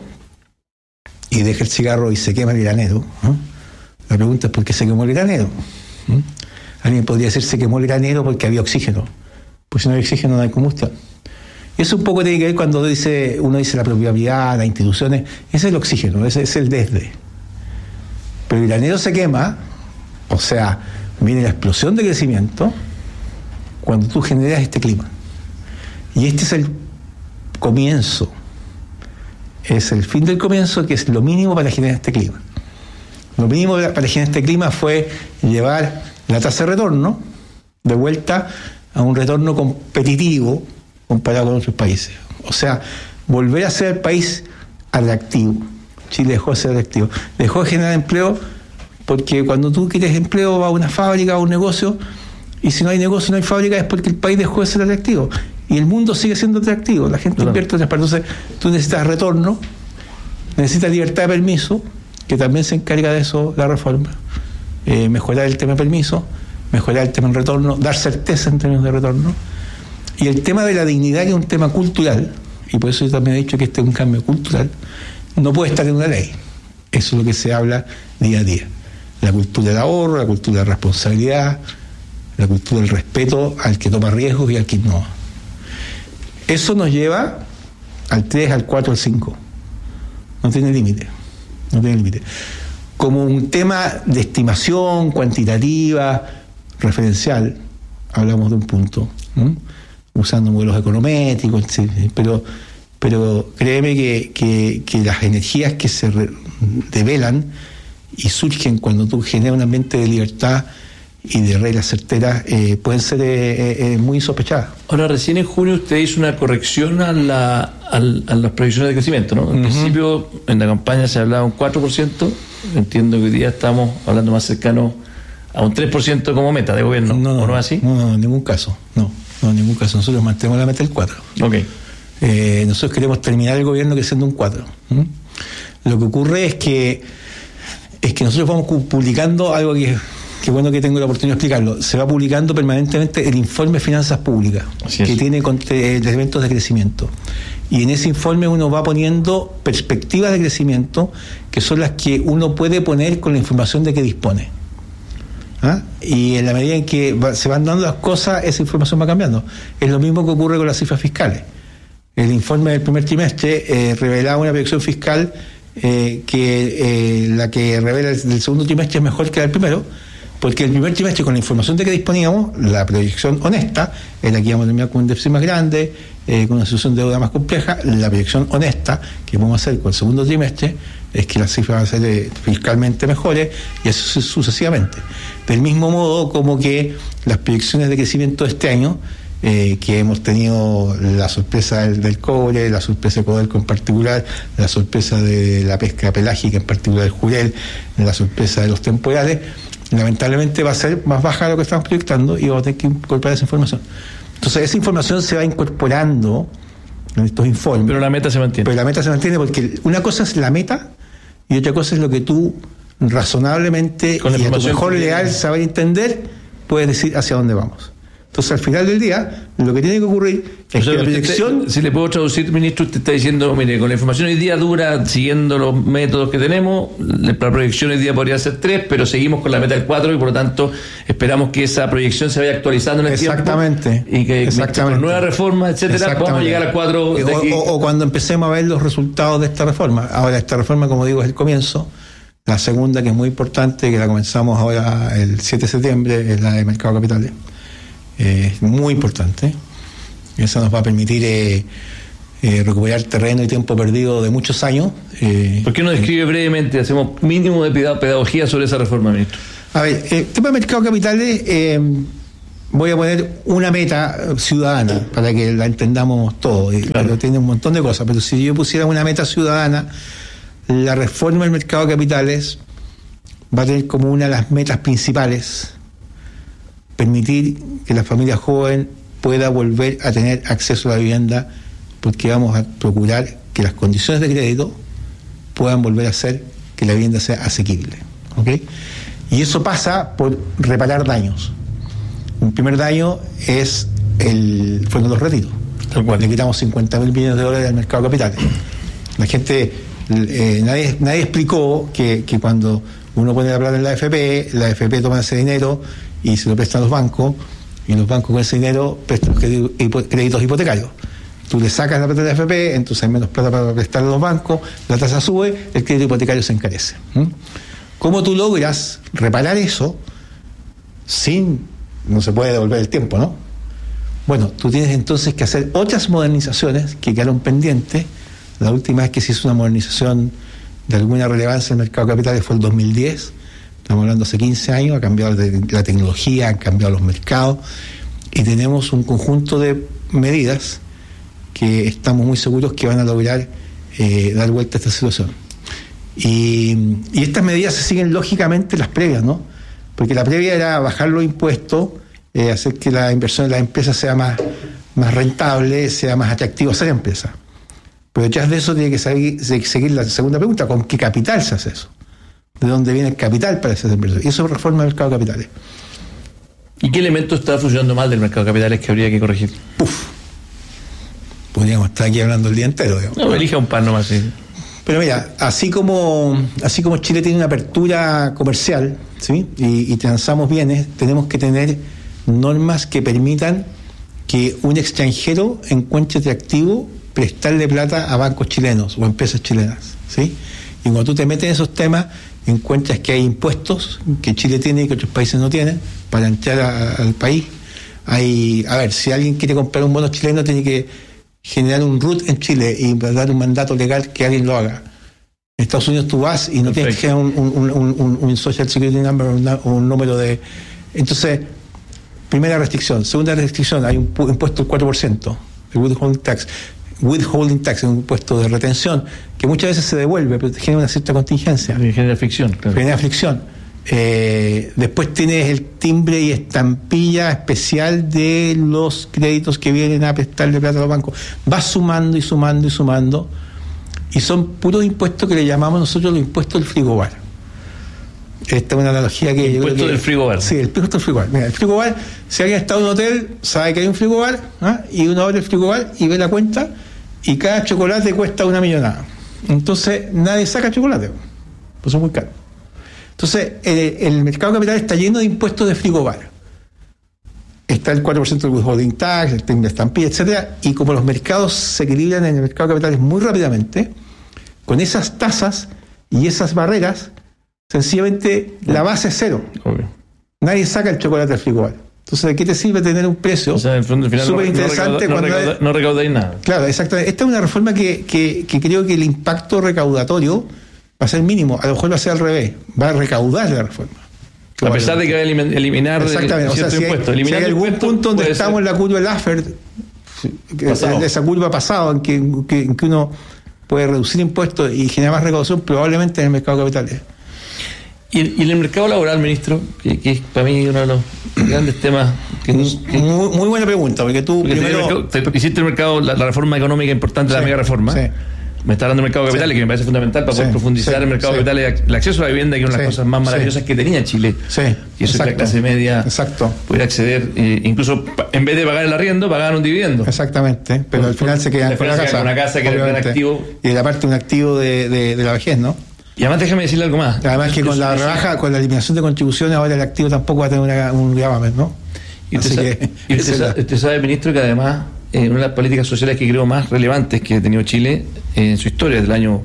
H: y deja el cigarro y se quema el granero, ¿no? La pregunta es ¿por qué se quemó el granero? Alguien podría decir se quemó el granero porque había oxígeno. Pues si no hay oxígeno no hay combustión. Y eso un poco tiene que ver cuando uno dice la propiedad privada, las instituciones. Ese es el oxígeno, ese es el desde. Pero el granero se quema, o sea, viene la explosión de crecimiento cuando tú generas este clima. Y este es el comienzo. Es el fin del comienzo, que es lo mínimo para generar este clima. Lo mínimo para generar este clima fue llevar la tasa de retorno de vuelta a un retorno competitivo comparado con otros países. O sea, volver a ser el país atractivo. Chile dejó de ser atractivo. Dejó de generar empleo porque cuando tú quieres empleo vas a una fábrica o un negocio, y si no hay negocio, no hay fábrica, es porque el país dejó de ser atractivo. Y el mundo sigue siendo atractivo. La gente invierte en otras partes. Entonces, tú necesitas retorno, necesitas libertad de permiso, que también se encarga de eso la reforma. Mejorar el tema de permiso, mejorar el tema del retorno, dar certeza en términos de retorno. Y el tema de la dignidad, que es un tema cultural, y por eso yo también he dicho que este es un cambio cultural, no puede estar en una ley. Eso es lo que se habla día a día. La cultura del ahorro, la cultura de la responsabilidad, la cultura del respeto al que toma riesgos y al que innova. Eso nos lleva al 3, al 4, al 5. No tiene límite. No tiene límite. Como un tema de estimación cuantitativa, referencial, hablamos de un punto, ¿no? Usando modelos econométricos, pero créeme que las energías que se develan y surgen cuando tú generas un ambiente de libertad y de reglas certeras pueden ser muy sospechadas.
G: Ahora, recién en junio usted hizo una corrección a las previsiones de crecimiento, ¿no? En principio, en la campaña se hablaba un 4%, entiendo que hoy día estamos hablando más cercano a un 3% como meta de gobierno, ¿o no es así?
H: No, en ningún caso, no, en ningún caso. Nosotros mantenemos la meta del 4%.
G: Okay.
H: Nosotros queremos terminar el gobierno creciendo un 4%. Lo que ocurre es que nosotros vamos publicando algo que bueno que tengo la oportunidad de explicarlo. Se va publicando permanentemente el informe de finanzas públicas, que tiene elementos de crecimiento. Y en ese informe uno va poniendo perspectivas de crecimiento que son las que uno puede poner con la información de que dispone. Y en la medida en que se van dando las cosas, esa información va cambiando. Es lo mismo que ocurre con las cifras fiscales. El informe del primer trimestre revelaba una proyección fiscal que la que revela del segundo trimestre es mejor que la del primero, porque el primer trimestre, con la información de que disponíamos, la proyección honesta era que íbamos a terminar con un déficit más grande, con una situación de deuda más compleja. La proyección honesta que podemos hacer con el segundo trimestre es que las cifras van a ser fiscalmente mejores, y eso sucesivamente. Del mismo modo como que las proyecciones de crecimiento de este año que hemos tenido la sorpresa del cobre, la sorpresa de Codelco en particular, la sorpresa de la pesca pelágica, en particular el jurel, la sorpresa de los temporales, lamentablemente va a ser más baja de lo que estamos proyectando y vamos a tener que incorporar esa información. Entonces esa información se va incorporando en estos informes.
G: Pero la meta se mantiene.
H: Pero la meta se mantiene porque una cosa es la meta y otra cosa es lo que tú razonablemente
G: con la
H: y a tu mejor
G: que
H: leal saber entender puedes decir hacia dónde vamos. Entonces, al final del día, lo que tiene que ocurrir es que la proyección...
G: Si le puedo traducir, ministro, usted está diciendo, mire, con la información hoy día dura, siguiendo los métodos que tenemos, la proyección hoy día podría ser 3, pero seguimos con la meta del 4 y por lo tanto esperamos que esa proyección se vaya actualizando en el tiempo.
H: Y
G: que con nuevas reformas, etcétera, podamos llegar a 4 de aquí.
H: O cuando empecemos a ver los resultados de esta reforma. Ahora, esta reforma, como digo, es el comienzo. La segunda, que es muy importante, que la comenzamos ahora el 7 de septiembre, es la de Mercado de Capitales. Es muy importante. Eso nos va a permitir recuperar terreno y tiempo perdido de muchos años.
G: ¿Por qué no describe brevemente, hacemos mínimo de pedagogía sobre esa reforma, ministro?
H: A ver, el tema de Mercado de Capitales, voy a poner una meta ciudadana para que la entendamos todos. Claro. Pero tiene un montón de cosas, pero si yo pusiera una meta ciudadana, la reforma del Mercado de Capitales va a tener como una de las metas principales permitir que la familia joven pueda volver a tener acceso a la vivienda, porque vamos a procurar que las condiciones de crédito puedan volver a hacer que la vivienda sea asequible, ¿okay? Y eso pasa por reparar daños. Un primer daño es fueron los retiros. Le quitamos 50.000 millones de dólares al Mercado de Capitales. La gente, nadie explicó que cuando uno pone la plata en la AFP toma ese dinero y se lo prestan a los bancos, y los bancos con ese dinero prestan créditos hipotecarios. Tú le sacas la plata de la AFP, entonces hay menos plata para prestar a los bancos, la tasa sube, el crédito hipotecario se encarece. ¿Cómo tú logras reparar eso no se puede devolver el tiempo, ¿no? Bueno, tú tienes entonces que hacer otras modernizaciones que quedaron pendientes. La última vez que se hizo una modernización de alguna relevancia en el mercado de capitales fue el 2010. Estamos hablando hace 15 años, ha cambiado la tecnología, han cambiado los mercados y tenemos un conjunto de medidas que estamos muy seguros que van a lograr dar vuelta a esta situación. Y estas medidas se siguen lógicamente las previas, ¿no? Porque la previa era bajar los impuestos, hacer que la inversión de las empresas sea más rentable, sea más atractivo hacer empresas. Pero detrás de eso tiene que seguir la segunda pregunta: ¿con qué capital se hace eso? ¿De dónde viene el capital para esas empresas? Y eso reforma el mercado de capitales.
G: ¿Y qué elemento está funcionando mal del mercado de capitales que habría que corregir?
H: Podríamos estar aquí hablando el día entero, digamos.
G: No, elija un par nomás, sí.
H: Pero mira, así como Chile tiene una apertura comercial, ¿sí? y transamos bienes, tenemos que tener normas que permitan que un extranjero encuentre atractivo prestarle plata a bancos chilenos o empresas chilenas, ¿sí? Y cuando tú te metes en esos temas, encuentras que hay impuestos que Chile tiene y que otros países no tienen para entrar al país. Si alguien quiere comprar un bono chileno, tiene que generar un RUT en Chile y dar un mandato legal que alguien lo haga. En Estados Unidos tú vas y no tienes que generar un Social Security Number o un número de... Entonces, primera restricción. Segunda restricción, hay un impuesto del 4%, el withholding tax, un impuesto de retención, que muchas veces se devuelve, pero genera una cierta contingencia.
G: Genera fricción. Claro.
H: Genera fricción. Después tienes el timbre y estampilla especial de los créditos que vienen a prestarle plata a los bancos. Vas sumando y sumando y sumando, y son puros impuestos que le llamamos nosotros los impuestos del frigobar. Esta es una analogía que...
G: ¿Impuesto del frigobar?
H: Sí, el impuesto del frigobar. Mira, el frigobar, si alguien está en un hotel, sabe que hay un frigobar, y uno abre el frigobar y ve la cuenta, y cada chocolate cuesta 1 millonada. Entonces, nadie saca chocolate, pues son muy caros. Entonces, el mercado de capitales está lleno de impuestos de frigobar. Está el 4% del withholding tax, el timbre de estampilla, etcétera, y como los mercados se equilibran en el mercado de capitales muy rápidamente, con esas tasas y esas barreras, sencillamente la base es cero.
G: Okay.
H: Nadie saca el chocolate del frigobar. Entonces, ¿de qué te sirve tener un precio súper interesante cuando
G: no recaudáis nada?
H: Claro, exactamente. Esta es una reforma que creo que el impacto recaudatorio va a ser mínimo. A lo mejor va a ser al revés. Va a recaudar la reforma.
G: A pesar de que va a eliminar ciertos impuestos.
H: Si hay algún punto donde estamos en la curva del Laffer, esa curva pasado en que uno puede reducir impuestos y generar más recaudación, probablemente en el mercado de capitales.
G: Y en el mercado laboral, ministro, que es para mí uno de los grandes temas.
H: Muy buena pregunta, porque tú primero
G: hiciste el mercado, la reforma económica importante, la mega reforma. Sí. Me está hablando del mercado de capitales, que me parece fundamental para poder profundizar el mercado de capitales, el acceso a la vivienda, que es una de las cosas más maravillosas que tenía Chile. Y eso es que la clase media pudiera acceder, incluso en vez de pagar el arriendo, pagaban un dividendo.
H: Exactamente, pero al final se quedan con
G: una casa que era un activo.
H: Y de la parte un activo de la vejez, ¿no?
G: Y además déjame decirle algo más.
H: Además que con la rebaja, con la eliminación de contribuciones, ahora el activo tampoco va a tener un gravamen, ¿no?
G: Y usted sabe, ministro, que además una de las políticas sociales que creo más relevantes que ha tenido Chile en su historia desde el año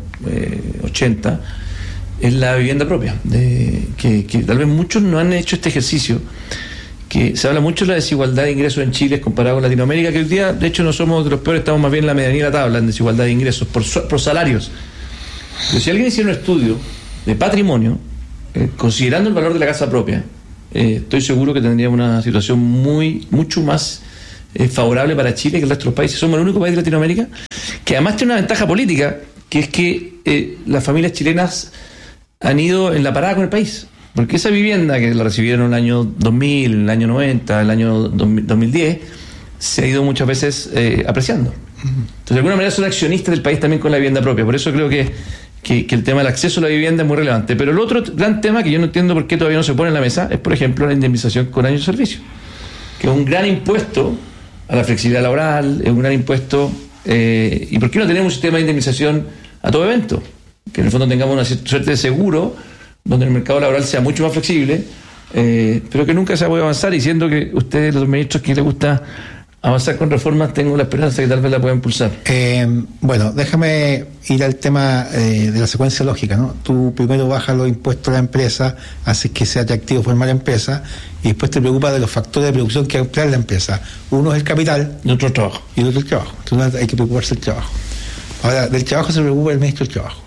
G: 80 es la vivienda propia, que tal vez muchos no han hecho este ejercicio, que se habla mucho de la desigualdad de ingresos en Chile comparado con Latinoamérica, que hoy día de hecho no somos de los peores, estamos más bien en la medianía de la tabla en desigualdad de ingresos por salarios. Pero si alguien hiciera un estudio de patrimonio, considerando el valor de la casa propia, estoy seguro que tendríamos una situación mucho más favorable para Chile que el resto de los países. Somos el único país de Latinoamérica que además tiene una ventaja política, que es que las familias chilenas han ido en la parada con el país, porque esa vivienda que la recibieron en el año 2000, en el año 90, el año 2010, se ha ido muchas veces apreciando. Entonces de alguna manera son accionistas del país también con la vivienda propia. Por eso creo que el tema del acceso a la vivienda es muy relevante. Pero el otro gran tema que yo no entiendo por qué todavía no se pone en la mesa es, por ejemplo, la indemnización con años de servicio, que es un gran impuesto a la flexibilidad laboral, es un gran impuesto. ¿Y por qué no tenemos un sistema de indemnización a todo evento? Que en el fondo tengamos una suerte de seguro donde el mercado laboral sea mucho más flexible, pero que nunca se ha podido avanzar, y siendo que ustedes, los ministros que les gusta avanzar con reformas, tengo la esperanza que tal vez la pueda impulsar.
H: Bueno, déjame ir al tema de la secuencia lógica, ¿no? Tú primero bajas los impuestos a la empresa, haces que sea atractivo formar empresa, y después te preocupas de los factores de producción que emplear la empresa. Uno es el capital
G: y otro el trabajo.
H: Y el otro el trabajo. Entonces hay que preocuparse del trabajo. Ahora, del trabajo se preocupa el ministro del Trabajo.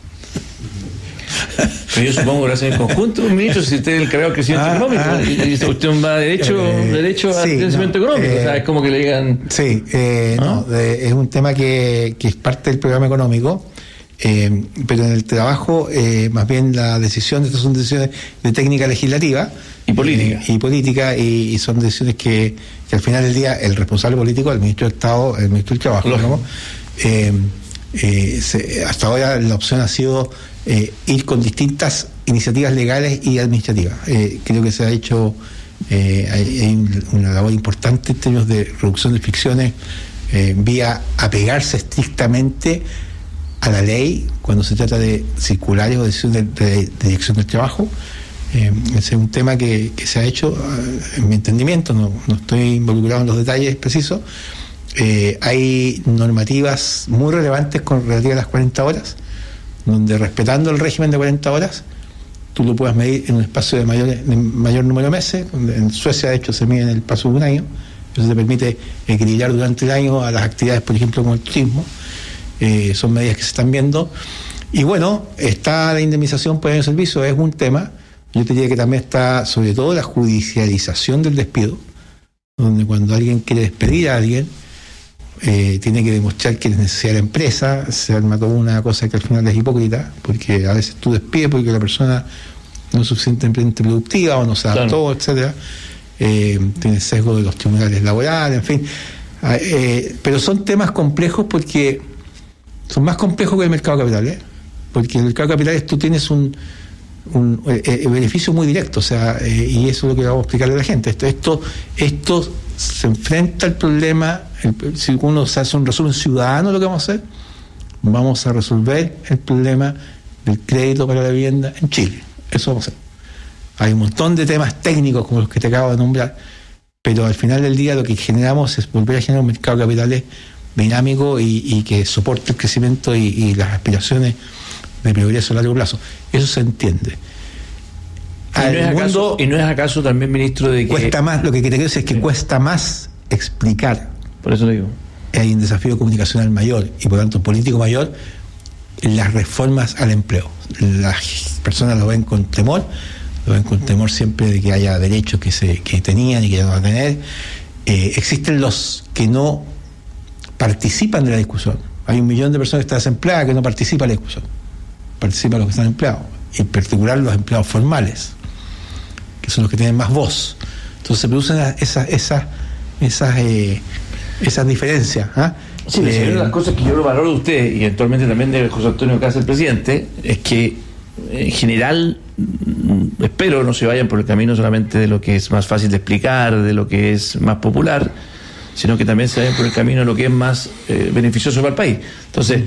G: Pero yo supongo que lo hacen en conjunto, ministro, si usted es el encargado del crecimiento económico, y usted va derecho al crecimiento económico, o sea, es como que le digan...
H: Sí, es un tema que es parte del programa económico, pero en el trabajo, más bien la decisión, estas son decisiones de técnica legislativa
G: y política,
H: y son decisiones que al final del día el responsable político, el ministro del Estado, el ministro del Trabajo, ¿no? Hasta ahora la opción ha sido ir con distintas iniciativas legales y administrativas. Creo que se ha hecho hay una labor importante en términos de reducción de fricciones vía apegarse estrictamente a la ley cuando se trata de circulares o decisiones de dirección del trabajo. Ese es un tema que se ha hecho, en mi entendimiento, no estoy involucrado en los detalles precisos. Hay normativas muy relevantes con relativa a las 40 horas, donde respetando el régimen de 40 horas, tú lo puedes medir en un espacio de mayor número de meses. En Suecia, de hecho, se mide en el paso de un año. Eso te permite equilibrar durante el año a las actividades, por ejemplo, como el turismo. Son medidas que se están viendo. Y bueno, está la indemnización por año de servicio, es un tema. Yo te diría que también está, sobre todo, la judicialización del despido, donde cuando alguien quiere despedir a alguien, tiene que demostrar que es necesaria la empresa. Se arma toda una cosa que al final es hipócrita, porque a veces tú despides porque la persona no es suficientemente productiva o no se adaptó, etcétera. Tiene sesgo de los tribunales laborales, en fin. Pero son temas complejos porque son más complejos que el mercado de capitales, porque en el mercado de capitales tú tienes un beneficio muy directo, o sea, y eso es lo que vamos a explicarle a la gente. Esto se enfrenta al problema. Si uno se hace un resumen ciudadano, lo que vamos a hacer, vamos a resolver el problema del crédito para la vivienda en Chile. Eso vamos a hacer. Hay un montón de temas técnicos como los que te acabo de nombrar, pero al final del día lo que generamos es volver a generar un mercado de capitales dinámico y que soporte el crecimiento y las aspiraciones de progreso a largo plazo. Eso se entiende.
G: ¿Y no es acaso también, ministro, de que
H: cuesta más? Lo que te quiero decir es que cuesta más explicar.
G: Por eso lo digo.
H: Hay un desafío comunicacional mayor y por lo tanto político mayor en las reformas al empleo. Las personas lo ven con temor con temor siempre de que haya derechos que tenían y que no van a tener. Existen los que no participan de la discusión. Hay 1 millón de personas que están desempleadas que no participan de la discusión. Participan los que están empleados, en particular los empleados formales, que son los que tienen más voz. Entonces se producen esas diferencias.
G: Sí, una de las cosas que yo lo valoro de usted y eventualmente también de José Antonio Caz, el presidente, es que en general espero no se vayan por el camino solamente de lo que es más fácil de explicar, de lo que es más popular, sino que también se vayan por el camino de lo que es más beneficioso para el país. Entonces,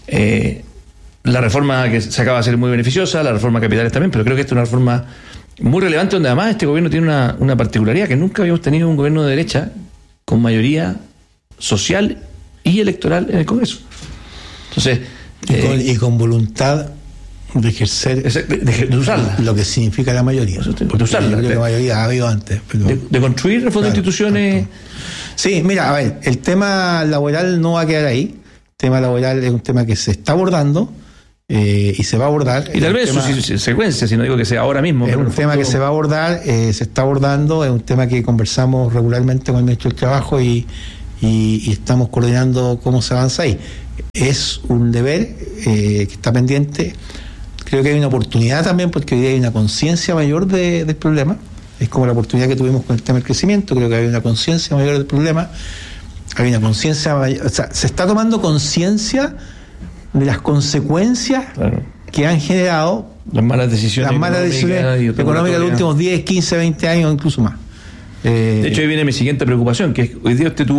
G: la reforma que se acaba de hacer es muy beneficiosa, la reforma capitales también, pero creo que esta es una reforma muy relevante, donde además este gobierno tiene una particularidad, que nunca habíamos tenido un gobierno de derecha con mayoría social y electoral en el Congreso. Entonces,
H: y con voluntad de ejercer,
G: de usarla,
H: lo que significa la mayoría,
G: de usarla,
H: yo creo que la mayoría ha habido antes, pero
G: de construir reforma de instituciones.
H: Sí, mira, a ver, el tema laboral no va a quedar ahí. El tema laboral es un tema que se está abordando y se va a abordar.
G: Y tal vez su secuencia, si no digo que sea ahora mismo.
H: Es un tema que se va a abordar, se está abordando, es un tema que conversamos regularmente con el Ministro del Trabajo y estamos coordinando cómo se avanza ahí. Es un deber que está pendiente. Creo que hay una oportunidad también, porque hoy día hay una conciencia mayor del problema. Es como la oportunidad que tuvimos con el tema del crecimiento. Creo que hay una conciencia mayor del problema. Hay una conciencia mayor, o sea, se está tomando conciencia de las consecuencias que han generado
G: las malas decisiones
H: económicas de los últimos 10, 15, 20 años, incluso más.
G: De hecho, ahí viene mi siguiente preocupación, que es, hoy día usted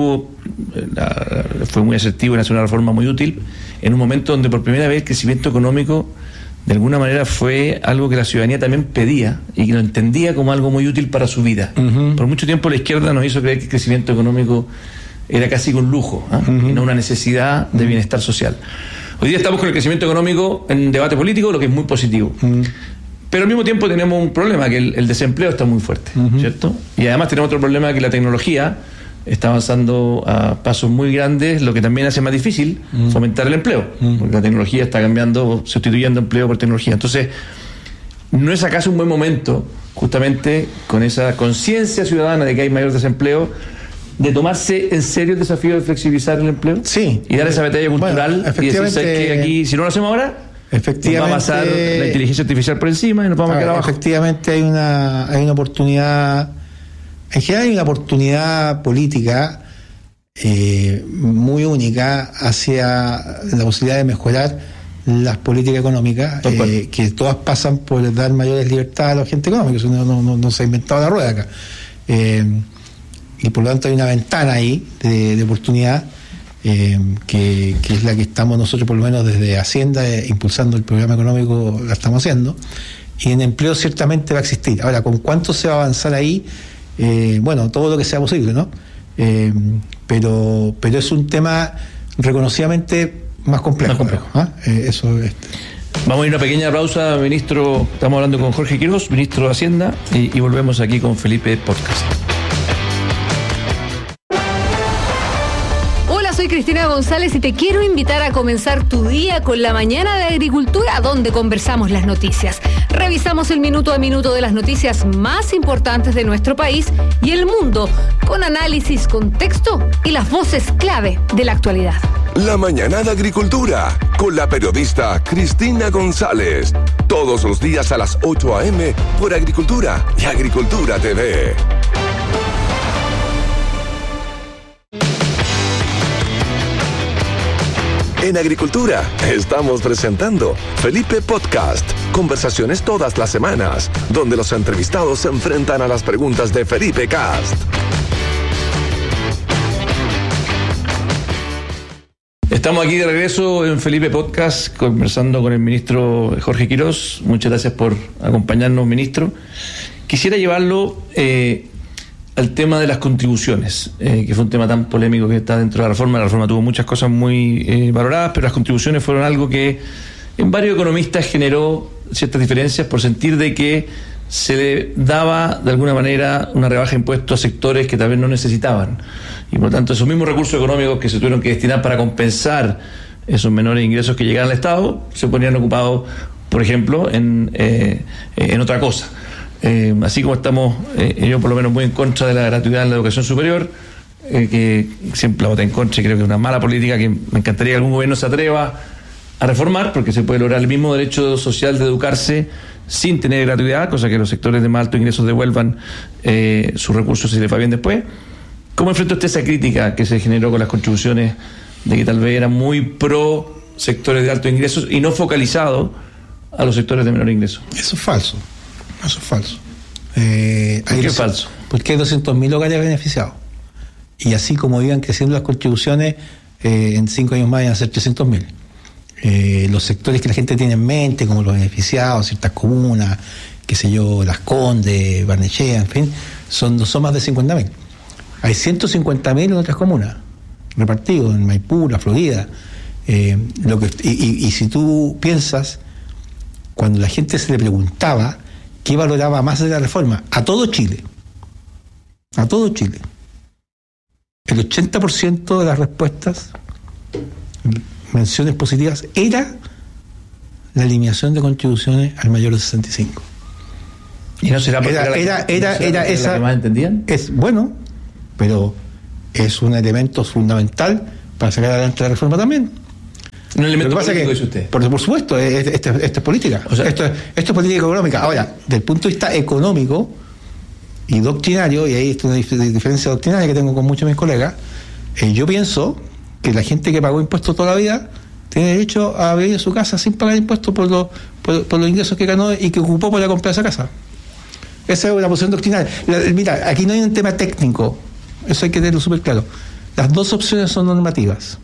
G: fue muy asertivo en hacer una reforma muy útil en un momento donde por primera vez el crecimiento económico de alguna manera fue algo que la ciudadanía también pedía y que lo entendía como algo muy útil para su vida. Por mucho tiempo la izquierda nos hizo creer que el crecimiento económico era casi un lujo, y no una necesidad de bienestar social. Hoy día estamos con el crecimiento económico en debate político, lo que es muy positivo. Pero al mismo tiempo tenemos un problema, que el desempleo está muy fuerte, ¿cierto? Y además tenemos otro problema, que la tecnología está avanzando a pasos muy grandes, lo que también hace más difícil fomentar el empleo, porque la tecnología está cambiando, sustituyendo empleo por tecnología. Entonces, ¿no es acaso un buen momento, justamente con esa conciencia ciudadana de que hay mayor desempleo, de tomarse en serio el desafío de flexibilizar el empleo?
H: Sí.
G: Y dar esa batalla cultural y decir que aquí, si no lo hacemos ahora, nos va a pasar la inteligencia artificial por encima y nos vamos a quedar abajo.
H: Efectivamente hay una oportunidad, en general hay una oportunidad política muy única hacia la posibilidad de mejorar las políticas económicas, que todas pasan por dar mayores libertades a los agentes económicos. No se ha inventado la rueda acá. Y por lo tanto hay una ventana ahí de oportunidad, que es la que estamos nosotros, por lo menos desde Hacienda, impulsando el programa económico, la estamos haciendo. Y en empleo ciertamente va a existir. Ahora, ¿con cuánto se va a avanzar ahí? Bueno, todo lo que sea posible, ¿no? Pero es un tema reconocidamente más complejo. Eso es.
G: Vamos a ir a una pequeña pausa, ministro. Estamos hablando con Jorge Quiroz, ministro de Hacienda, y volvemos aquí con Felipe Podcast.
I: Soy Cristina González y te quiero invitar a comenzar tu día con la mañana de agricultura, donde conversamos las noticias. Revisamos el minuto a minuto de las noticias más importantes de nuestro país y el mundo, con análisis, contexto y las voces clave de la actualidad.
C: La mañana de agricultura, con la periodista Cristina González. Todos los días a las 8 a.m. por Agricultura y Agricultura TV. En Agricultura estamos presentando Felipe Podcast. Conversaciones todas las semanas, donde los entrevistados se enfrentan a las preguntas de Felipe Cast.
G: Estamos aquí de regreso en Felipe Podcast, conversando con el ministro Jorge Quiroz. Muchas gracias por acompañarnos, ministro. Quisiera llevarlo al tema de las contribuciones, que fue un tema tan polémico que está dentro de la reforma. La reforma tuvo muchas cosas muy valoradas, pero las contribuciones fueron algo que en varios economistas generó ciertas diferencias por sentir de que se le daba de alguna manera una rebaja de impuestos a sectores que tal vez no necesitaban, y por lo tanto esos mismos recursos económicos que se tuvieron que destinar para compensar esos menores ingresos que llegaban al Estado se ponían ocupados, por ejemplo, en otra cosa. Así como estamos, yo por lo menos muy en contra de la gratuidad en la educación superior, que siempre la voté en contra y creo que es una mala política que me encantaría que algún gobierno se atreva a reformar, porque se puede lograr el mismo derecho social de educarse sin tener gratuidad, cosa que los sectores de más altos ingresos devuelvan sus recursos si les va bien después. ¿Cómo enfrenta usted esa crítica que se generó con las contribuciones de que tal vez eran muy pro sectores de altos ingresos y no focalizado a los sectores de menor ingreso?
H: Eso es falso. ¿Por
G: qué es falso?
H: Porque hay 200.000 hogares beneficiados. Y así como iban creciendo las contribuciones, en 5 años más iban a ser 300.000. Los sectores que la gente tiene en mente, como los beneficiados, ciertas comunas, qué sé yo, Las Condes, Barnechea, en fin, son más de 50.000. Hay 150.000 en otras comunas, repartidos en Maipú, La Florida. Y si tú piensas, cuando la gente se le preguntaba qué valoraba más de la reforma, a todo Chile, el 80% de las respuestas, menciones positivas, era la eliminación de contribuciones al mayor de 65.
G: ¿Y no será porque
H: era esa
G: la que más entendían?
H: Es bueno, pero es un elemento fundamental para sacar adelante la reforma también.
G: Un elemento
H: político,
G: que dice usted.
H: Por supuesto, esto es política.
G: O sea,
H: esto es política económica. Ahora, del punto de vista económico y doctrinario, y ahí está una diferencia doctrinaria que tengo con muchos de mis colegas, yo pienso que la gente que pagó impuestos toda la vida tiene derecho a vivir en su casa sin pagar impuestos por los ingresos que ganó y que ocupó para comprar esa casa. Esa es una posición doctrinaria. Mira, aquí no hay un tema técnico, eso hay que tenerlo súper claro. Las dos opciones son normativas.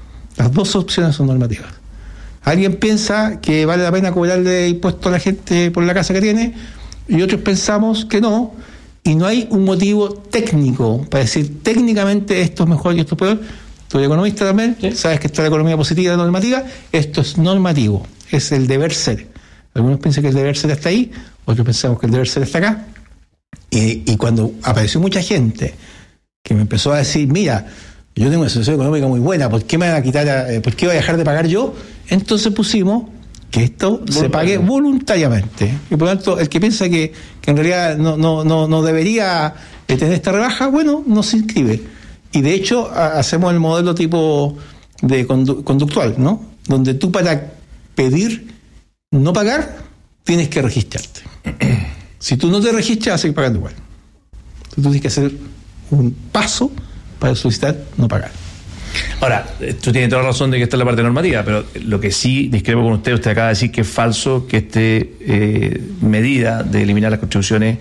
H: Alguien piensa que vale la pena cobrarle impuestos a la gente por la casa que tiene, y otros pensamos que no, y no hay un motivo técnico para decir técnicamente esto es mejor y esto es peor. Tú eres economista también, ¿sí? Sabes que está la economía positiva y la normativa. Esto es normativo, es el deber ser. Algunos piensan que el deber ser está ahí, otros pensamos que el deber ser está acá. Y cuando apareció mucha gente que me empezó a decir, mira, yo tengo una situación económica muy buena, ¿por qué me van a quitar, por qué voy a dejar de pagar yo? Entonces pusimos que esto se pague voluntariamente. Y por lo tanto, el que piensa que en realidad no debería tener esta rebaja, bueno, no se inscribe. Y de hecho, hacemos el modelo tipo de conductual, ¿no? Donde tú para pedir no pagar, tienes que registrarte. Si tú no te registras, vas a seguir pagando igual. Tú tienes que hacer un paso para solicitar no pagar.
G: Ahora, tú tienes toda la razón de que esta es la parte normativa, pero lo que sí discrepo con usted acaba de decir que es falso que medida de eliminar las contribuciones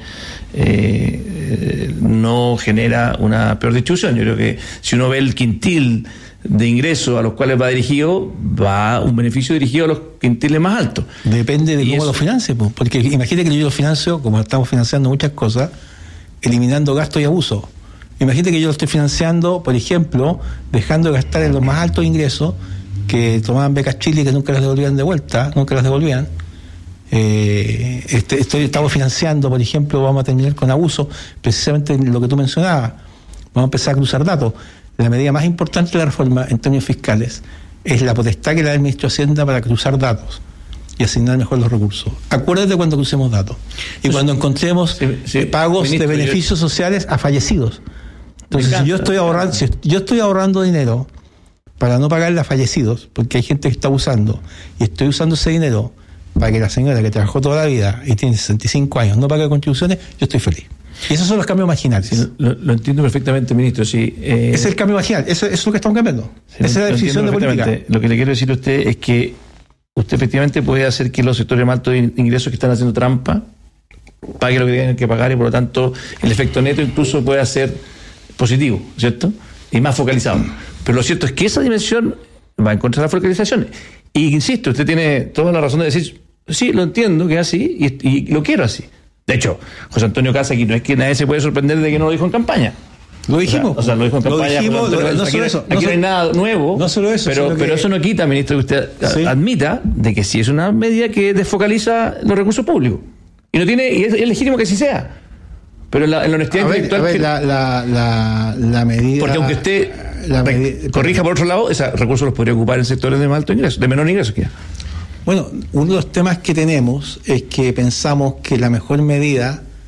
G: no genera una peor distribución. Yo creo que si uno ve el quintil de ingresos a los cuales va dirigido, va un beneficio dirigido a los quintiles más altos.
H: Depende de cómo lo financie, porque imagínate que yo lo financio, como estamos financiando muchas cosas, eliminando gastos y abusos. Imagínate que yo lo estoy financiando, por ejemplo, dejando de gastar en los más altos ingresos, que tomaban becas Chile que nunca las devolvían de vuelta, estamos financiando, por ejemplo, vamos a terminar con abuso, precisamente lo que tú mencionabas. Vamos a empezar a cruzar datos. La medida más importante de la reforma en términos fiscales es la potestad que le da el ministro de Hacienda para cruzar datos y asignar mejor los recursos. Acuérdate cuando crucemos datos y cuando encontremos pagos ministro, de beneficios sociales a fallecidos. Entonces, si yo estoy ahorrando dinero para no pagarle a fallecidos, porque hay gente que está usando, y estoy usando ese dinero para que la señora que trabajó toda la vida y tiene 65 años no pague contribuciones, yo estoy feliz. Y esos son los cambios marginales.
G: Sí, lo entiendo perfectamente, ministro. Sí,
H: es el cambio marginal, eso es lo que estamos cambiando. Sí, esa es la definición de política.
G: Lo que le quiero decir a usted es que usted efectivamente puede hacer que los sectores más altos de ingresos que están haciendo trampa paguen lo que tienen que pagar, y por lo tanto el efecto neto incluso puede ser positivo, ¿cierto? Y más focalizado. Pero lo cierto es que esa dimensión va en contra de la focalización. Y insisto, usted tiene toda la razón de decir, sí, lo entiendo que es así y lo quiero así. De hecho, José Antonio Casa, aquí no es que nadie se puede sorprender de que no lo dijo en campaña.
H: Lo dijimos.
G: O sea, lo dijo en campaña. Aquí no hay nada nuevo.
H: No solo eso.
G: Pero eso no quita, ministro, que usted admita de que sí es una medida que desfocaliza los recursos públicos. Y no tiene, y es legítimo que así sea. Pero en la honestidad intelectual.
H: La medida.
G: Porque aunque usted corrija por otro lado, esos recursos los podría ocupar en sectores de más alto ingreso, de menor ingreso.
H: Bueno, uno de los temas que tenemos es que pensamos que la mejor medida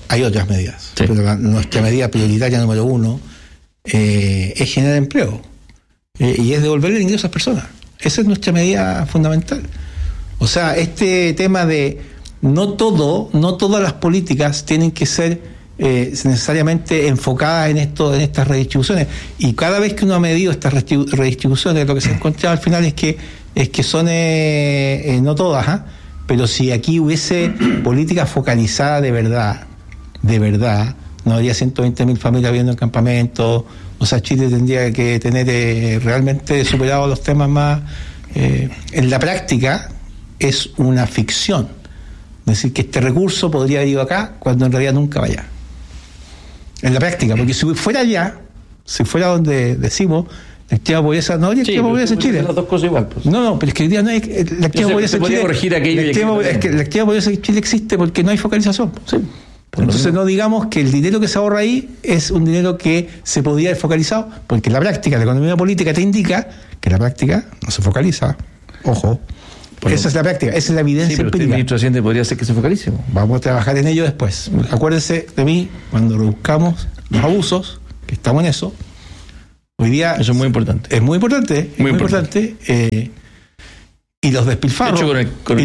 H: hay otras medidas,
G: sí.
H: pero nuestra medida prioritaria número 1 es generar empleo y es devolverle el ingreso a las personas. Esa es nuestra medida fundamental. O sea, este tema de no todas las políticas tienen que ser necesariamente enfocadas en estas redistribuciones, y cada vez que uno ha medido estas redistribuciones, lo que se ha encontrado al final es que son no todas, pero si aquí hubiese políticas focalizadas de verdad, no habría 120.000 familias viviendo en campamentos. O sea, Chile tendría que tener realmente superado los temas más. En la práctica es una ficción decir que este recurso podría haber ido acá cuando en realidad nunca va allá. En la práctica, porque si fuera allá, si fuera donde decimos la extrema pobreza, no habría extrema pobreza en Chile.
G: Las dos cosas igual, pues.
H: No, pero es que hoy día no hay la extrema pobreza en Chile.
G: Corregir aquello
H: es que la extrema pobreza en Chile existe porque no hay focalización. Sí. Entonces no digamos que el dinero que se ahorra ahí es un dinero que se podría haber focalizado, porque en la práctica, la economía política te indica que la práctica no se focaliza. Ojo. Bueno, esa es la práctica, esa es la evidencia
G: pero
H: empírica.
G: El ministro de Hacienda podría ser que se focalice.
H: Vamos a trabajar en ello después. Acuérdense de mí cuando reduzcamos los abusos, que estamos en eso. Hoy día
G: eso es muy importante.
H: Es muy importante. Muy importante. Y los despilfarros.
G: De hecho, con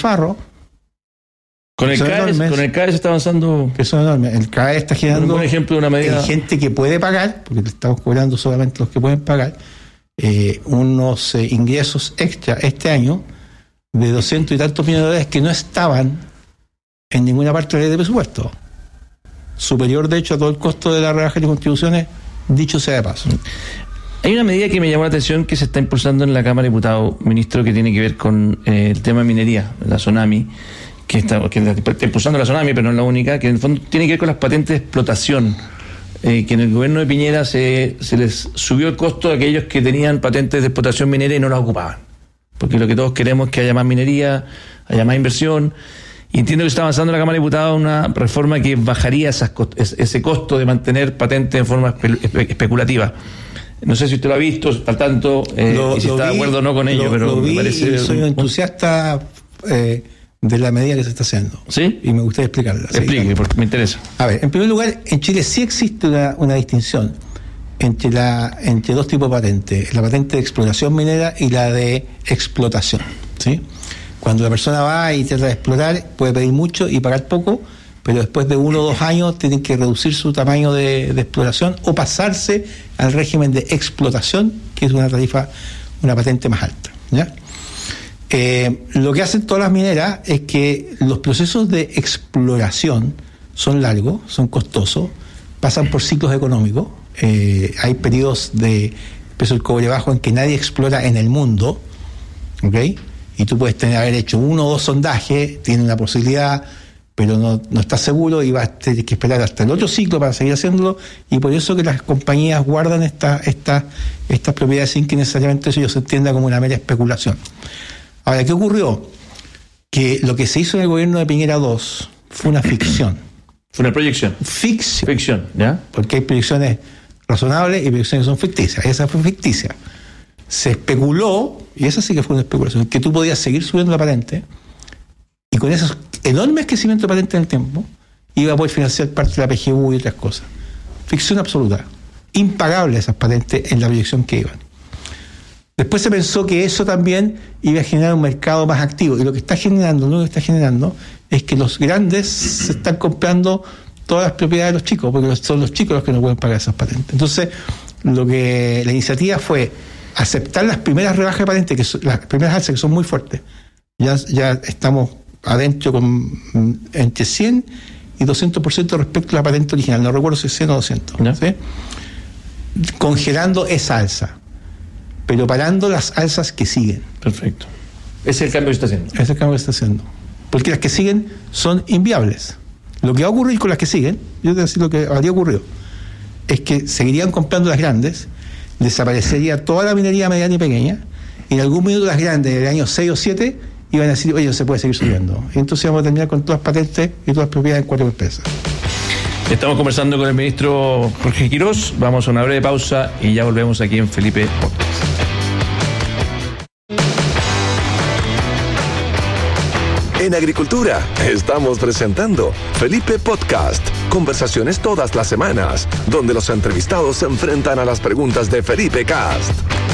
G: el CAE se está avanzando.
H: Que son enormes. El CAE está generando.
G: Un ejemplo de una medida.
H: Hay gente que puede pagar, porque le estamos cobrando solamente los que pueden pagar, unos ingresos extra este año de 200 y tantos millones de dólares que no estaban en ninguna parte de la ley de presupuesto. Superior, de hecho, a todo el costo de la rebaja de contribuciones, dicho sea de paso.
G: Hay una medida que me llamó la atención que se está impulsando en la Cámara de Diputados, ministro, que tiene que ver con el tema de minería, la Sonami, que está impulsando la Sonami, pero no es la única, que en el fondo tiene que ver con las patentes de explotación, que en el gobierno de Piñera se les subió el costo a aquellos que tenían patentes de explotación minera y no las ocupaban. Porque lo que todos queremos es que haya más minería, haya más inversión. Y entiendo que está avanzando en la Cámara de Diputados una reforma que bajaría ese costo de mantener patentes en forma especulativa. No sé si usted lo ha visto, está al tanto, y si está de acuerdo o no con ello, pero me parece.
H: Soy un entusiasta de la medida que se está haciendo.
G: ¿Sí?
H: Y me gustaría explicarla.
G: Explique,
H: claro.
G: Porque me interesa.
H: A ver, en primer lugar, en Chile sí existe una distinción entre dos tipos de patentes: la patente de exploración minera y la de explotación. ¿Sí? Cuando la persona va y trata de explotar, puede pedir mucho y pagar poco, pero después de 1 o 2 años tienen que reducir su tamaño de exploración o pasarse al régimen de explotación, que es una patente más alta. ¿Ya? Lo que hacen todas las mineras es que los procesos de exploración son largos, son costosos, pasan por ciclos económicos. Hay periodos de precio del cobre bajo en que nadie explora en el mundo, ¿ok? Y tú puedes haber hecho 1 o 2 sondajes, tienes la posibilidad, pero no estás seguro y vas a tener que esperar hasta el otro ciclo para seguir haciéndolo, y por eso que las compañías guardan estas propiedades sin que necesariamente eso se entienda como una mera especulación. Ahora, ¿qué ocurrió? Que lo que se hizo en el gobierno de Piñera 2 fue una ficción.
G: Fue una proyección.
H: Ficción,
G: ¿ya?
H: Porque hay proyecciones razonables y proyecciones que son ficticias. Esa fue ficticia. Se especuló, y esa sí que fue una especulación, que tú podías seguir subiendo la patente y con esos enormes crecimientos de patente en el tiempo iba a poder financiar parte de la PGU y otras cosas. Ficción absoluta. Impagable esas patentes en la proyección que iban. Después se pensó que eso también iba a generar un mercado más activo, y lo que está generando es que los grandes se están comprando todas las propiedades de los chicos, porque son los chicos los que no pueden pagar esas patentes. Entonces, la iniciativa fue aceptar las primeras rebajas de patentes, las primeras alzas, que son muy fuertes. Ya estamos adentro con entre 100 y 200% respecto a la patente original, no recuerdo si es 100 o 200, ¿sí? Congelando esa alza, pero parando las alzas que siguen.
G: Perfecto. Ese es el cambio que está haciendo.
H: Ese es el cambio que está haciendo. Porque las que siguen son inviables. Lo que va a ocurrir con las que siguen, yo te voy a decir lo que habría ocurrido, es que seguirían comprando las grandes, desaparecería toda la minería mediana y pequeña, y en algún minuto las grandes, del año 6 o 7, iban a decir, oye, no se puede seguir subiendo. Y entonces vamos a terminar con todas las patentes y todas las propiedades en 4 empresas.
G: Estamos conversando con el ministro Jorge Quirós. Vamos a una breve pausa y ya volvemos aquí en Felipe Podcast.
C: En Agricultura estamos presentando Felipe Podcast. Conversaciones todas las semanas, donde los entrevistados se enfrentan a las preguntas de Felipe Cast.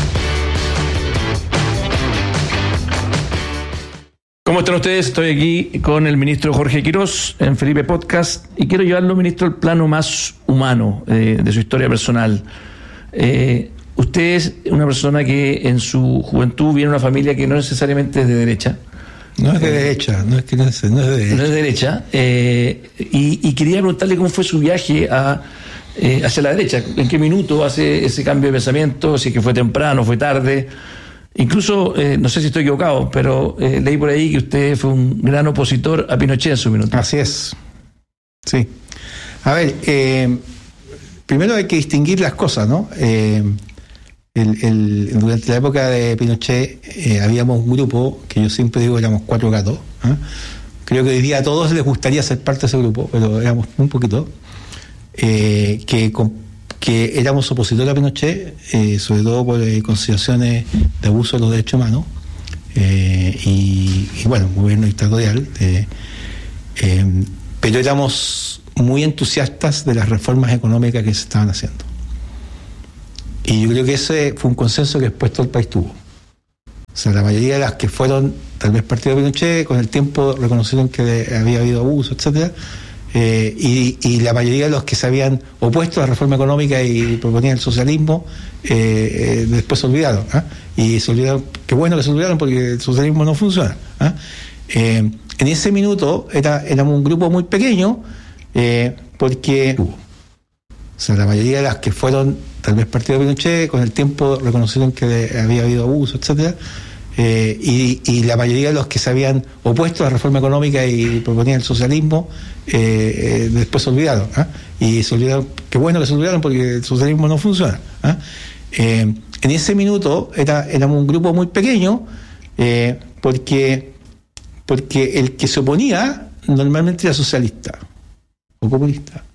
G: ¿Cómo están ustedes? Estoy aquí con el ministro Jorge Quirós en Felipe Podcast y quiero llevarlo, ministro, al plano más humano de su historia personal. Usted es una persona que en su juventud viene de una familia que no necesariamente es de derecha.
H: No es de derecha, no es de derecha.
G: No es de derecha. Y quería preguntarle cómo fue su viaje hacia la derecha. ¿En qué minuto hace ese cambio de pensamiento? Si es que fue temprano, fue tarde. Incluso, no sé si estoy equivocado, pero leí por ahí que usted fue un gran opositor a Pinochet en su minuto.
H: Así es. Sí. A ver, primero hay que distinguir las cosas, ¿no? Durante la época de Pinochet habíamos un grupo, que yo siempre digo éramos 4 gatos. Creo que hoy día a todos les gustaría ser parte de ese grupo, pero éramos un poquito. Que éramos opositores a Pinochet, sobre todo por consideraciones de abuso de los derechos humanos y bueno, gobierno dictatorial. Pero éramos muy entusiastas de las reformas económicas que se estaban haciendo. Y yo creo que ese fue un consenso que después todo el país tuvo. O sea, la mayoría de las que fueron tal vez partido de Pinochet, con el tiempo reconocieron que había habido abuso, etcétera, y la mayoría de los que se habían opuesto a la reforma económica y proponían el socialismo, después se olvidaron. Y se olvidaron, qué bueno que se olvidaron porque el socialismo no funciona. En ese minuto éramos un grupo muy pequeño, porque o sea, la mayoría de las que fueron tal vez partido de Pinochet, con el tiempo reconocieron que había habido abuso, etcétera, y la mayoría de los que se habían opuesto a la reforma económica y proponían el socialismo, después se olvidaron. Y se olvidaron, qué bueno que se olvidaron porque el socialismo no funciona. En ese minuto éramos un grupo muy pequeño, porque el que se oponía normalmente era socialista o comunista.